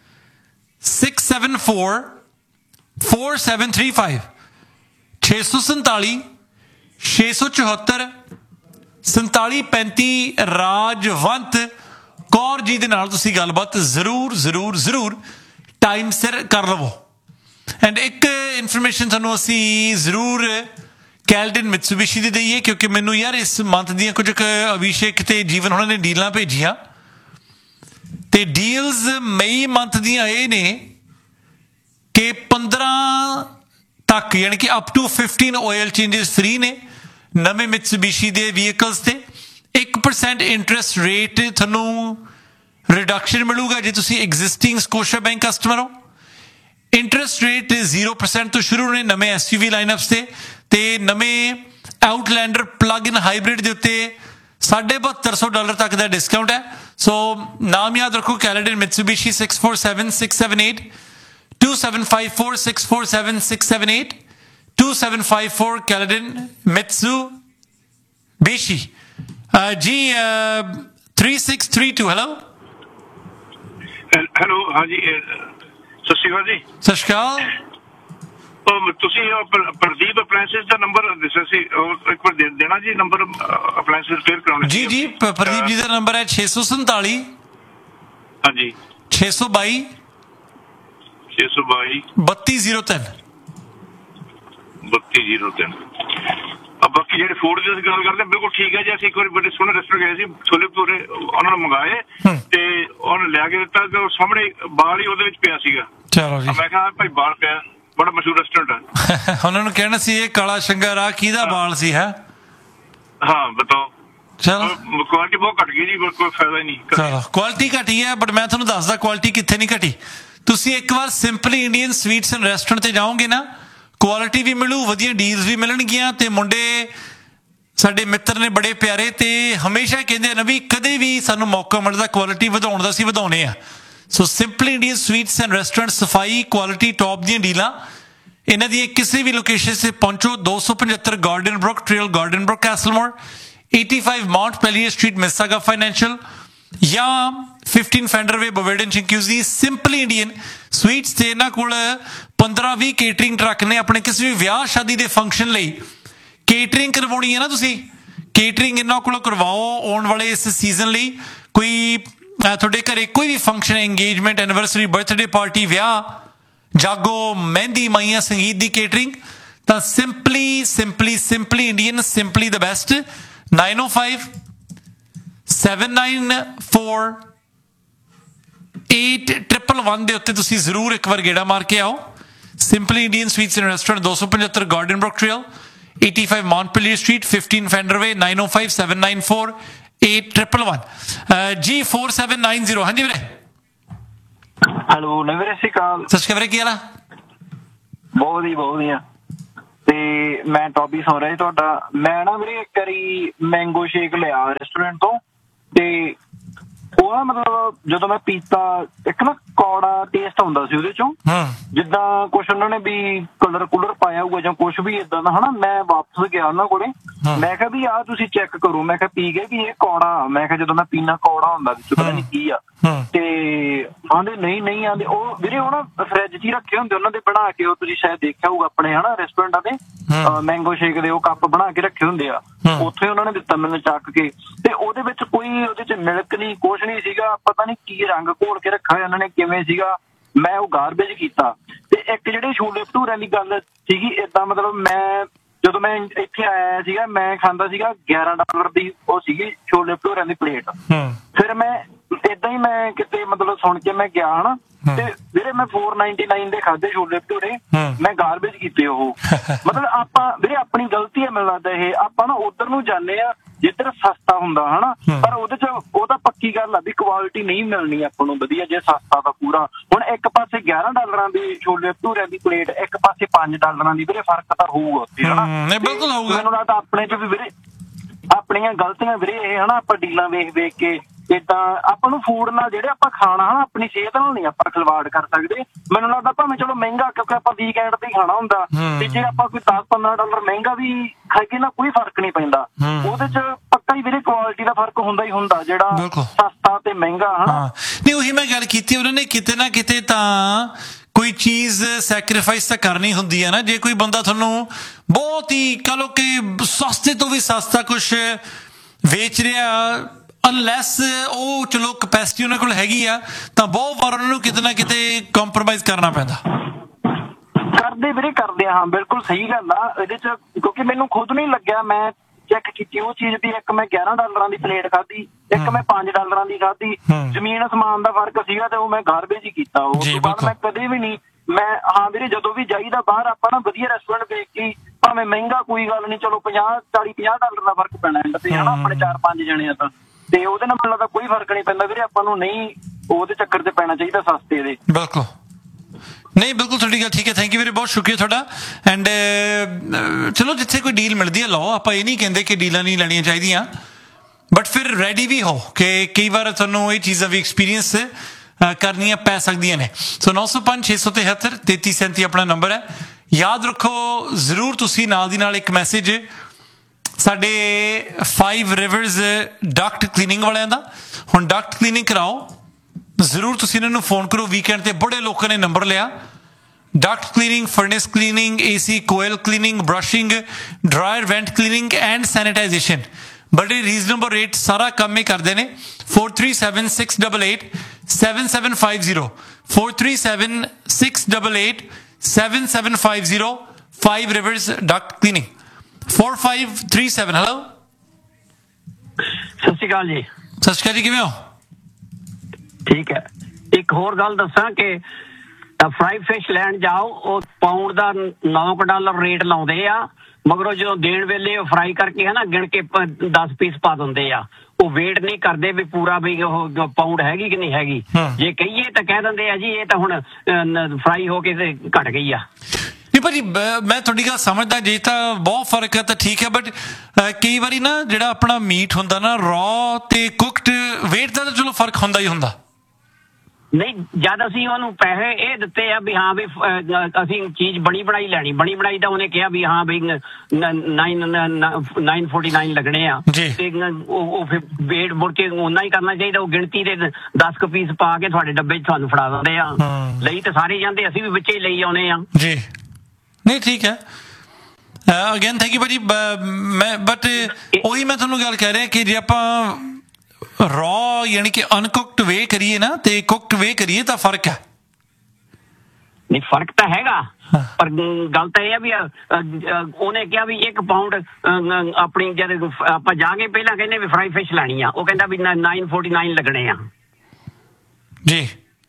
six seven four four seven three five ਛੇ ਸੌ ਸੰਤਾਲੀ ਛੇ ਸੌ ਚੁਹੱਤਰ ਸੰਤਾਲੀ ਪੈਂਤੀ ਰਾਜਵੰਤ ਕੌਰ ਜੀ ਦੇ ਨਾਲ ਤੁਸੀਂ ਗੱਲਬਾਤ ਜ਼ਰੂਰ ਜ਼ਰੂਰ ਜ਼ਰੂਰ ਟਾਈਮ ਸਿਰ ਕਰ ਲਵੋ। ਐਂਡ ਇੱਕ ਇਨਫੋਰਮੇਸ਼ਨ ਤੁਹਾਨੂੰ ਅਸੀਂ ਜ਼ਰੂਰ ਕੈਲਡਨ ਮਿਤਸੂਬਿਸ਼ੀ ਦੀ ਦਈਏ, ਕਿਉਂਕਿ ਮੈਨੂੰ ਯਾਰ ਇਸ ਮੰਥ ਦੀਆਂ ਕੁਝ ਅਭਿਸ਼ੇਕ ਤੇ ਜੀਵਨ ਉਹਨਾਂ ਨੇ ਡੀਲਾਂ ਭੇਜੀਆਂ, ਤੇ ਡੀਲਸ ਮਈ ਮੰਥ ਦੀਆਂ ਇਹ ਨੇ ਕਿ ਪੰਦਰਾਂ ਤੱਕ ਯਾਨੀ ਕਿ up to fifteen oil changes free ਨੇ ਨਵੇਂ ਮਿਤਸੂਬਿਸ਼ੀ ਦੇ ਵਹੀਕਲਸ ਤੇ। ਇੱਕ ਪਰਸੈਂਟ ਇੰਟਰਸਟ ਰੇਟ ਤੁਹਾਨੂੰ ਰਿਡਕਸ਼ਨ ਮਿਲੂਗਾ ਜੇ ਤੁਸੀਂ ਐਗਜ਼ਿਸਟਿੰਗ ਸਕੋਸ਼ੀਆ ਬੈਂਕ ਕਸਟਮਰ ਹੋ। ਇੰਟਰਸਟ ਰੇਟ ਜ਼ੀਰੋ ਪਰਸੈਂਟ ਤੋਂ ਸ਼ੁਰੂ ਨੇ ਨਵੇਂ ਐਸ ਯੂ ਵੀ ਲਾਈਨਅਪਸ ਤੇ ਤੇ ਨਵੇਂ ਆਊਟਲੈਂਡਰ ਪਲੱਗ ਇਨ ਹਾਈਬ੍ਰਿਡ ਦੇ ਉੱਤੇ ਸਾਢੇ ਬਹੱਤਰ ਸੌ ਡਾਲਰ ਤੱਕ ਦਾ ਡਿਸਕਾਊਂਟ ਹੈ। ਸੋ ਨਾਮ ਯਾਦ ਰੱਖੋ, ਕੈਲੇਡਨ ਮਿਤਸੂਬਿਸ਼ੀ six four seven six seven eight two seven five four six four seven six seven eight two seven five four ਕੈਲੇਡਨ ਮਿਤਸੂਬਿਸ਼ੀ। ਜੀ three six three two hello hello ਹਾਂਜੀ ਸਤਿ ਸ਼੍ਰੀ ਅਕਾਲ ਜੀ। ਸਤਿ ਸ਼੍ਰੀ ਅਕਾਲ। ਤੁਸੀਂ ਪ੍ਰਦੀਪ ਅਪਲਾਇੰਸਿਸ ਦਾ ਨੰਬਰ ਦੱਸਿਆ ਸੀ, ਇੱਕ ਵਾਰ ਦੇਣਾ ਜੀ ਨੰਬਰ ਅਪਲਾਇੰਸਿਸ ਰਿਪੇਅਰ ਕਰਾਉਣੇ। ਜੀ ਜੀ ਪ੍ਰਦੀਪ ਜੀ ਦਾ ਨੰਬਰ ਹੈ ਛੇ ਸੌ ਸੰਤਾਲੀ ਹਾਂਜੀ ਛੇ ਸੌ ਬਾਈ ਛੇ ਸੌ ਬਾਈ ਬੱਤੀ ਜ਼ੀਰੋ ਤਿੰਨ ਬੱਤੀ ਜ਼ੀਰੋ ਤਿੰਨ। ਬਾਕੀ ਜਿਹੜੇ ਫੂਡ ਦੀ ਅਸੀਂ ਗੱਲ ਕਰਦੇ ਬਿਲਕੁਲ ਠੀਕ ਹੈ ਜੀ। ਅਸੀਂ ਇੱਕ ਵਾਰੀ ਬੜੇ ਸੋਹਣੇ ਰੈਸਟੋਰੈਂਟ ਗਏ ਸੀ, ਛੋਲੇ ਭਟੂਰੇ ਉਹਨਾਂ ਨੇ ਮੰਗਾਏ ਤੇ ਉਹਨੇ ਲਿਆ ਕੇ ਦਿੱਤਾ ਤੇ ਸਾਹਮਣੇ ਬਾਲ ਹੀ ਉਹਦੇ ਵਿੱਚ ਪਿਆ ਸੀਗਾ। ਚਲੋ ਜੀ, ਮੈਂ ਕਿਹਾ ਭਾਈ ਬਾਲ ਪਿਆ, ਬੜਾ ਮਸ਼ਹੂਰ ਰੈਸਟੋਰੈਂਟ ਹੈ। ਉਹਨਾਂ ਨੂੰ ਕਹਿਣਾ ਸੀ ਇਹ ਕਾਲਾ ਸ਼ੰਗਰ ਆ ਕਿਹਦਾ ਬਾਲ ਸੀ ਹੈ। ਹਾਂ ਬਤਾਓ। ਚਲੋ ਕੁਆਲਿਟੀ ਬਹੁਤ ਘੱਟ ਗਈ ਜੀ, ਕੋਈ ਫਾਇਦਾ ਹੀ ਨਹੀਂ। ਚਲੋ ਕੁਆਲਿਟੀ ਘਟੀ ਹੈ, ਬਟ ਮੈਂ ਤੁਹਾਨੂੰ ਦੱਸਦਾ ਕੁਆਲਿਟੀ ਕਿੱਥੇ ਨਹੀਂ ਘਟੀ। ਤੁਸੀਂ ਇੱਕ ਵਾਰ simply Indian sweets and restaurant ਤੇ ਜਾਓਗੇ ਨਾ, ਕੁਆਲਿਟੀ ਵੀ ਮਿਲੂ, ਵਧੀਆ ਡੀਲਸ ਵੀ ਮਿਲਣਗੀਆਂ। ਤੇ ਮੁੰਡੇ ਸਾਡੇ ਮਿੱਤਰ ਨੇ ਬੜੇ ਪਿਆਰੇ ਤੇ ਹਮੇਸ਼ਾ ਕਹਿੰਦੇ ਨੇ ਵੀ ਕਦੇ ਵੀ ਸਾਨੂੰ ਮੌਕਾ ਮਿਲਦਾ ਕੁਆਲਿਟੀ ਵਧਾਉਣ ਦਾ, ਅਸੀਂ ਵਧਾਉਣੇ ਆ। ਸੋ simply Indian sweets and restaurant, ਸਫਾਈ, ਕੁਆਲਿਟੀ, ਟੌਪ ਦੀਆਂ ਡੀਲਾਂ। ਇਹਨਾਂ ਦੀਆਂ ਕਿਸੇ ਵੀ ਲੋਕੇਸ਼ਨ ਤੇ ਪਹੁੰਚੋ। ਦੋ ਸੌ ਪਝੱਤਰ garden Brook trail, garden Brook ਕੈਸਲਮੋਰ, eighty five Mount ਪੈਲੀਅਰ street, ਮਿਸਾਗਾ financial, ਜਾਂ ਫਿਫਟੀਨ ਫੈਂਡਰਵੇ ਬੋਵੇਡਨ ਚਿੰਕਿਊਜ਼ੀ। ਸਿੰਪਲੀ ਇੰਡੀਅਨ ਸਵੀਟਸ ਤੇ ਇਹਨਾਂ ਕੋਲ ਪੰਦਰਾਂ ਵੀਹ ਕੇਟਰਿੰਗ ਟਰੱਕ ਨੇ। ਆਪਣੇ ਕਿਸੇ ਵੀ ਵਿਆਹ ਸ਼ਾਦੀ ਦੇ ਫੰਕਸ਼ਨ ਲਈ ਕੇਟਰਿੰਗ ਕਰਵਾਉਣੀ ਹੈ ਨਾ ਤੁਸੀਂ, ਕੇਟਰਿੰਗ ਇਹਨਾਂ ਕੋਲੋਂ ਕਰਵਾਓ ਆਉਣ ਵਾਲੇ ਇਸ ਸੀਜ਼ਨ ਲਈ। ਕੋਈ ਤੁਹਾਡੇ ਘਰੇ ਕੋਈ ਵੀ function, engagement, anniversary, birthday party, ਵਿਆਹ, ਜਾਗੋ, ਮਹਿੰਦੀ, ਮਾਈਆਂ, ਸੰਗੀਤ ਦੀ ਕੇਟਰਿੰਗ, ਤਾਂ simply simply simply Indian, simply the best. Nine O five seven nine four eight triple one ਦੇ ਉੱਤੇ ਤੁਸੀਂ ਜ਼ਰੂਰ ਇੱਕ ਵਾਰ ਗੇੜਾ ਮਾਰ ਕੇ ਆਓ। Simply Indian sweets and restaurant, ਦੋ ਸੌ ਪਝੱਤਰ garden Brook trail, eighty five ਮਾਊਂਟਪੈਲੀਅਰ street, fifteen ਫੈਂਡਰਵੇ, nine ਓ five seven nine four eight triple one ਜੀ ਫੋਰ ਸੈਵਨ ਨਾਈਨ ਜ਼ੀਰੋ। ਹਾਂਜੀ ਵੀਰੇ। ਹੈਲੋ ਨਵੀਂ ਸਤਿ ਸ਼੍ਰੀ ਅਕਾਲ। ਸਤਿ ਸ਼੍ਰੀ ਅਕਾਲ ਵੀਰੇ, ਕੀ ਹਾਲ ਆ? ਬਹੁਤ ਵਧੀਆ ਬਹੁਤ ਵਧੀਆ। ਤੇ ਮੈਂ ਟੌਪੀ ਸੁਣ ਰਿਹਾ ਤੁਹਾਡਾ। ਮੈਂ ਨਾ ਵੀਰੇ ਇੱਕ ਵਾਰੀ ਮੈਂਗੋ ਸ਼ੇਕ ਲਿਆ ਰੈਸਟੋਰੈਂਟ ਤੋਂ, ਤੇ ਉਹ ਨਾ ਮਤਲਬ ਜਦੋਂ ਮੈਂ ਪੀਤਾ ਇੱਕ ਨਾ ਕੌੜਾ ਟੇਸਟ ਹੁੰਦਾ ਸੀ ਉਹਦੇ ਚੋਂ, ਜਿੱਦਾਂ ਕੁਛ ਉਹਨਾਂ ਨੇ ਵੀ ਕਲਰ ਕੁਲਰ ਪਾਇਆ ਹੋਊਗਾ ਜਾਂ ਕੁਛ ਵੀ ਏਦਾਂ ਦਾ ਹਨਾ। ਮੈਂ ਵਾਪਸ ਗਿਆ ਉਹਨਾਂ ਕੋਲੇ, ਮੈਂ ਕਿਹਾ ਵੀ ਆਹ ਤੁਸੀਂ ਚੈੱਕ ਕਰੋ। ਮੈਂ ਕਿਹਾ ਪੀ ਗਏ ਵੀ ਇਹ ਕੌੜਾ। ਮੈਂ ਕਿਹਾ ਜਦੋਂ ਮੈਂ ਪੀਣਾ ਕੌੜਾ ਹੁੰਦਾ ਵਿੱਚ ਪਤਾ ਨੀ ਕੀ ਆ। ਤੇ ਆਂਦੇ ਨਹੀਂ ਨਹੀਂ ਆਂਦੇ ਉਹ ਵੀਰੇ ਉਹ ਨਾ ਫਰਿੱਜ 'ਚ ਹੀ ਰੱਖੇ ਹੁੰਦੇ ਉਹਨਾਂ ਦੇ ਬਣਾ ਕੇ। ਉਹ ਤੁਸੀਂ ਸ਼ਾਇਦ ਦੇਖਿਆ ਹੋਊਗਾ ਆਪਣੇ ਹਨਾ ਰੈਸਟੋਰੈਂਟਾਂ ਦੇ ਮੈਂਗੋ ਸ਼ੇਕ ਦੇ ਉਹ ਕੱਪ ਬਣਾ ਕੇ ਰੱਖੇ ਹੁੰਦੇ ਆ। ਉੱਥੇ ਉਹਨਾਂ ਨੇ ਦਿੱਤਾ ਮੈਨੂੰ ਚੱਕ ਕੇ, ਤੇ ਉਹਦੇ ਵਿੱਚ ਕੋਈ ਉਹਦੇ 'ਚ ਮਿਲਕ ਨਹੀਂ, ਕੁਛ ਨਹੀਂ ਸੀਗਾ। ਪਤਾ ਨੀ ਕੀ ਰੰਗ ਘੋਲ ਕੇ ਰੱਖਿਆ ਹੋਇਆ ਉਹਨਾਂ ਨੇ, ਕਿਵੇਂ ਸੀਗਾ। ਮੈਂ ਉਹ ਗਾਰਬੇਜ ਕੀਤਾ। ਤੇ ਇੱਕ ਜਿਹੜੇ ਛੋਲੇ ਭਟੂਰਿਆਂ ਦੀ ਗੱਲ ਸੀਗੀ, ਏਦਾਂ ਮਤਲਬ ਮੈਂ ਜਦੋਂ ਮੈਂ ਇੱਥੇ ਆਇਆ ਸੀਗਾ, ਮੈਂ ਖਾਂਦਾ ਸੀਗਾ ਗਿਆਰਾਂ ਡਾਲਰ ਦੀ ਉਹ ਸੀਗੀ ਛੋਲੇ ਭਟੂਰਿਆਂ ਦੀ ਪਲੇਟ। ਫਿਰ ਮੈਂ ਏਦਾਂ ਹੀ ਮੈਂ ਕਿਤੇ ਮਤਲਬ ਸੁਣ ਕੇ ਮੈਂ ਗਿਆ ਹਨਾ, ਤੇ ਵੀਰੇ ਮੈਂ ਫੋਰ ਨਾਈਨਟੀ ਨਾਈਨ ਦੇ ਖਾਧੇ ਛੋਲੇ ਭਟੂਰੇ, ਮੈਂ ਗਾਰਬੇਜ ਕੀਤੇ ਉਹ। ਮਤਲਬ ਆਪਾਂ ਵੀਰੇ ਆਪਣੀ ਗਲਤੀ ਹੈ ਮੈਨੂੰ ਲੱਗਦਾ ਇਹ, ਆਪਾਂ ਨਾ ਉੱਧਰ ਨੂੰ ਜਾਂਦੇ ਆ ਜਿੱਧਰ ਸਸਤਾ ਹੁੰਦਾ ਹਨਾ, ਪਰ ਉਹਦੇ ਚ ਉਹ ਤਾਂ ਪੱਕੀ ਗੱਲ ਆ ਵੀ ਕੁਆਲਿਟੀ ਨਹੀਂ ਮਿਲਣੀ ਆਪਾਂ ਨੂੰ ਵਧੀਆ ਜੇ ਸਸਤਾ ਤਾਂ ਪੂਰਾ। ਹੁਣ ਇੱਕ ਪਾਸੇ ਗਿਆਰਾਂ ਡਾਲਰਾਂ ਦੀ ਛੋਲੇ ਭਟੂਰਿਆਂ ਦੀ ਪਲੇਟ, ਇੱਕ ਪਾਸੇ ਪੰਜ ਡਾਲਰਾਂ ਦੀ, ਵੀਰੇ ਫਰਕ ਤਾਂ ਹੋਊਗਾ ਉੱਥੇ ਹਨਾ। ਮੈਨੂੰ ਲੱਗਦਾ ਆਪਣੇ ਚ ਵੀ ਵੀਰੇ ਆਪਣੀਆਂ ਗਲਤੀਆਂ ਵੀਰੇ ਇਹ ਹਨਾ, ਆਪਾਂ ਡੀਲਾਂ ਵੇਖ ਵੇਖ ਕੇ ਏਦਾਂ ਆਪਾਂ ਨੂੰ ਫੂਡ ਨਾਲ ਜਿਹੜੇ ਆਪਾਂ ਖਾਣਾ ਹਨਾ ਆਪਣੀ ਸਿਹਤ ਨਾਲ ਨਹੀਂ ਆਪਾਂ ਖਿਲਵਾੜ ਕਰ ਸਕਦੇ। ਮੈਨੂੰ ਲੱਗਦਾ ਭਾਵੇਂ ਚਲੋ ਮਹਿੰਗਾ, ਕਿਉਂਕਿ ਆਪਾਂ ਵੀਕਐਂਡ ਤੇ ਖਾਣਾ ਹੁੰਦਾ, ਤੇ ਜੇ ਆਪਾਂ ਕੋਈ ਦਸ ਪੰਦਰਾਂ ਡਾਲਰ ਮਹਿੰਗਾ ਵੀ ਖਾਈਏ ਨਾ ਕੋਈ ਫਰਕ ਨਹੀਂ ਪੈਂਦਾ। ਉਹਦੇ ਚ ਪੱਕਾ ਹੀ ਵੀਰੇ ਕੁਆਲਿਟੀ ਦਾ ਫਰਕ ਹੁੰਦਾ ਹੀ ਹੁੰਦਾ, ਜਿਹੜਾ ਸਸਤਾ ਤੇ ਮਹਿੰਗਾ ਹਨਾ। ਨਹੀਂ ਉਹੀ ਮੈਂ ਗੱਲ ਕੀਤੀ, ਉਹਨਾਂ ਨੇ ਕਿਤੇ ਨਾ ਕਿਤੇ ਤਾਂ ਕੋਈ ਚੀਜ਼ ਸੈਕਰੀਫਾਈਸ ਤਾਂ ਕਰਨੀ ਹੁੰਦੀ ਹੈ ਨਾ। ਜੇ ਕੋਈ ਬੰਦਾ ਤੁਹਾਨੂੰ ਬਹੁਤ ਹੀ ਕਹ ਲਓ ਕਿ ਸਸਤੇ ਤੋਂ ਵੀ ਸਸਤਾ ਕੁਛ ਵੇਚ ਰਿਹਾ, ਅਨਲੈਸ ਉਹ ਚਲੋ ਕਪੈਸਿਟੀ ਉਹਨਾਂ ਕੋਲ ਹੈਗੀ ਆ, ਤਾਂ ਬਹੁਤ ਵਾਰ ਉਹਨਾਂ ਨੂੰ ਕਿਤੇ ਨਾ ਕਿਤੇ ਕੰਪਰੋਮਾਈਜ਼ ਕਰਨਾ ਪੈਂਦਾ। ਕਰਦੇ ਵੀਰੇ ਕਰਦੇ ਆ, ਹਾਂ ਬਿਲਕੁਲ ਸਹੀ ਗੱਲ ਆ ਇਹਦੇ ਚ, ਕਿਉਂਕਿ ਮੈਨੂੰ ਖੁਦ ਨਹੀਂ ਲੱਗਿਆ। ਮੈਂ ਚੈੱਕ ਕੀਤੀ ਉਹ ਚੀਜ਼ ਵੀ, ਇੱਕ ਮੈਂ ਗਿਆਰਾਂ ਡਾਲਰਾਂ ਦੀ ਪਲੇਟ ਖਾਧੀ, ਇੱਕ ਮੈਂ ਪੰਜ ਡਾਲਰਾਂ ਦੀ ਖਾਧੀ, ਜ਼ਮੀਨ ਅਸਮਾਨ ਦਾ ਫਰਕ ਸੀਗਾ, ਤੇ ਉਹ ਮੈਂ ਗਾਰਬੇਜ ਹੀ ਕੀਤਾ। ਉਸ ਤੋਂ ਬਾਅਦ ਮੈਂ ਕਦੇ ਵੀ ਨਹੀਂ ਮੈਂ ਹਾਂ ਵੀਰੇ ਜਦੋਂ ਵੀ ਜਾਈਦਾ ਬਾਹਰ ਆਪਾਂ ਨਾ ਵਧੀਆ ਰੈਸਟੋਰੈਂਟ ਦੇਖ ਕੇ ਭਾਵੇਂ ਮਹਿੰਗਾ ਕੋਈ ਗੱਲ ਨਹੀਂ, ਚਲੋ ਪੰਜਾਹ ਚਾਲੀ ਪੰਜਾਹ ਡਾਲਰ ਦਾ ਫਰਕ ਪੈਣਾ ਐਂਡ ਤੇ ਹਨਾ, ਆਪਣੇ ਚਾਰ ਪੰਜ ਜਣੇ ਆ ਤਾਂ, ਤੇ ਉਹਦੇ ਨਾਲ ਮੈਨੂੰ ਲੱਗਦਾ ਕੋਈ ਫਰਕ ਨਹੀਂ ਪੈਂਦਾ ਵੀਰੇ। ਆਪਾਂ ਨੂੰ ਨਹੀਂ ਉਹਦੇ ਚੱਕਰ 'ਚ ਪੈਣਾ ਚਾਹੀਦਾ ਸਸਤੇ ਦੇ। ਬਿਲਕੁਲ ਨਹੀਂ, ਬਿਲਕੁਲ ਤੁਹਾਡੀ ਗੱਲ ਠੀਕ ਹੈ। ਥੈਂਕ ਯੂ ਵੀਰੇ, ਬਹੁਤ ਸ਼ੁਕਰੀਆ ਤੁਹਾਡਾ। ਐਂਡ ਚਲੋ ਜਿੱਥੇ ਕੋਈ ਡੀਲ ਮਿਲਦੀ ਹੈ ਲਓ, ਆਪਾਂ ਇਹ ਨਹੀਂ ਕਹਿੰਦੇ ਕਿ ਡੀਲਾਂ ਨਹੀਂ ਲੈਣੀਆਂ ਚਾਹੀਦੀਆਂ, ਬਟ ਫਿਰ ਰੈਡੀ ਵੀ ਹੋ ਕਿ ਕਈ ਵਾਰ ਤੁਹਾਨੂੰ ਇਹ ਚੀਜ਼ਾਂ ਵੀ ਐਕਸਪੀਰੀਅੰਸ ਕਰਨੀਆਂ ਪੈ ਸਕਦੀਆਂ ਨੇ। ਸੋ ਨੌ ਸੌ ਪੰਜ ਛੇ ਸੌ ਤਿਹੱਤਰ ਤੇਤੀ ਸੈਂਤੀ ਆਪਣਾ ਨੰਬਰ ਹੈ। ਯਾਦ ਰੱਖੋ ਜ਼ਰੂਰ ਤੁਸੀਂ ਨਾਲ ਦੀ ਨਾਲ ਇੱਕ ਮੈਸੇਜ ਸਾਡੇ ਫਾਈਵ ਰਿਵਰਸ ਡਕਟ ਕਲੀਨਿੰਗ ਵਾਲਿਆਂ ਦਾ, ਹੁਣ ਡਕਟ ਕਲੀਨਿੰਗ ਕਰਾਓ ਜ਼ਰੂਰ ਤੁਸੀਂ ਇਹਨਾਂ ਨੂੰ ਫੋਨ ਕਰੋ। ਵੀਕਐਂਡ ਤੇ ਬੜੇ ਲੋਕਾਂ ਨੇ ਨੰਬਰ ਲਿਆ। Duckett cleaning, furnace cleaning, AC coil cleaning, brushing, dryer ਵੈਂਟ cleaning and sanitisation, ਬੜੇ ਰੀਜ਼ਨੇਬਲ ਰੇਟ ਸਾਰਾ ਕੰਮ ਹੀ ਕਰਦੇ ਨੇ। four three seven six eight eight seven seven five zero four three seven six eight eight seven seven five zero Five Rivers Duct Cleaning four five three seven। Hello, ਸਤਿ ਸ਼੍ਰੀ ਅਕਾਲ ਜੀ। ਸਤਿ ਸ਼੍ਰੀ ਅਕਾਲ ਜੀ, ਕਿਵੇਂ ਹੋ? ਠੀਕ ਹੈ। ਇੱਕ ਹੋਰ ਗੱਲ ਦੱਸਾਂ ਕਿ ਫਰਾਈ ਫਿਸ਼ ਲੈਣ ਜਾਓ, ਉਹ ਪਾਉਂਡ ਦਾ ਨੌ ਕੁ ਡਾਲਰ ਰੇਟ ਲਾਉਂਦੇ ਆ, ਮਗਰੋਂ ਜਦੋਂ ਦੇਣ ਵੇਲੇ ਉਹ ਫਰਾਈ ਕਰਕੇ ਹੈ ਨਾ ਗਿਣ ਕੇ ਦਸ ਪੀਸ ਪਾ ਦਿੰਦੇ ਆ। ਉਹ ਵੇਟ ਨਹੀਂ ਕਰਦੇ ਵੀ ਪੂਰਾ ਵੀ ਉਹ ਪਾਉਂਡ ਹੈਗੀ ਕਿ ਨਹੀਂ ਹੈਗੀ। ਜੇ ਕਹੀਏ ਤਾਂ ਕਹਿ ਦਿੰਦੇ ਆ ਜੀ ਇਹ ਤਾਂ ਹੁਣ ਫਰਾਈ ਹੋ ਕੇ ਤੇ ਘਟ ਗਈ ਆ। ਨਹੀਂ ਭਾਜੀ, ਮੈਂ ਤੁਹਾਡੀ ਗੱਲ ਸਮਝਦਾ, ਜੇ ਤਾਂ ਬਹੁਤ ਫਰਕ ਹੈ ਤਾਂ ਠੀਕ ਹੈ, ਬਟ ਕਈ ਵਾਰੀ ਨਾ ਜਿਹੜਾ ਆਪਣਾ ਮੀਟ ਹੁੰਦਾ ਨਾ ਰॉ ਤੇ ਕੁਕਡ, ਵੇਟ ਦਾ ਤਾਂ ਚਲੋ ਫਰਕ ਹੁੰਦਾ ਹੀ ਹੁੰਦਾ। ਨਹੀਂ, ਜਦ ਅਸੀਂ ਉਹਨੂੰ ਪੈਸੇ ਇਹ ਦਿੱਤੇ ਆ ਵੀ ਹਾਂ ਵੀ ਅਸੀਂ ਚੀਜ਼ ਬਣੀ ਬਣਾਈ ਲੈਣੀ, ਬਣੀ ਬਣਾਈ ਤਾਂ ਉਹਨੇ ਕਿਹਾ ਵੀ ਹਾਂ ਵੀ ਨਾਈਨ ਨਾਈਨ ਫੋਰਟੀ ਨਾਈਨ ਲੱਗਣੇ ਆ, ਤੇ ਉਹ ਫਿਰ ਵੇਟ ਮੁੜ ਕੇ ਓਨਾ ਹੀ ਕਰਨਾ ਚਾਹੀਦਾ। ਉਹ ਗਿਣਤੀ ਦੇ ਦਸ ਕੁ ਪੀਸ ਪਾ ਕੇ ਤੁਹਾਡੇ ਡੱਬੇ 'ਚ ਤੁਹਾਨੂੰ ਫੜਾ ਦਿੰਦੇ ਆ। ਲਈ ਤਾਂ ਸਾਰੇ ਜਾਂਦੇ, ਅਸੀਂ ਵੀ ਵਿੱਚੇ ਹੀ ਲਈ ਆਉਣੇ ਆ ਜੀ। ਨਹੀਂ ਠੀਕ ਹੈ, ਅਗੇਨ ਥੈਂਕ ਯੂ ਭਾਜੀ। ਮੈਂ ਬਟ ਉਹੀ ਮੈਂ ਤੁਹਾਨੂੰ ਗੱਲ ਕਹਿ ਰਿਹਾ ਕਿ ਜੇ ਆਪਾਂ ਰॉ ਯਾਨੀ ਕਿ ਅਨਕੁਕਡ ਵੇ ਕਰੀਏ ਨਾ ਤੇ ਕੁਕਡ ਵੇ ਕਰੀਏ ਤਾਂ ਫਰਕ ਹੈ। ਨਹੀਂ, ਫਰਕ ਤਾਂ ਹੈਗਾ, ਪਰ ਗੱਲ ਤਾਂ ਇਹ ਆ ਵੀ ਉਹਨੇ ਕਿਹਾ ਵੀ ਇੱਕ ਪਾਉਂਡ ਆਪਣੀ ਜਦ ਆਪਾਂ ਜਾ ਕੇ ਪਹਿਲਾਂ ਕਹਿੰਦੇ ਵੀ ਫਰਾਈ ਫਿਸ਼ ਲੈਣੀ ਆ, ਉਹ ਕਹਿੰਦਾ ਵੀ ਨਾਈਨ ਫੋਰਟੀ ਨਾਈਨ ਲੱਗਣੇ ਆ ਜੀ।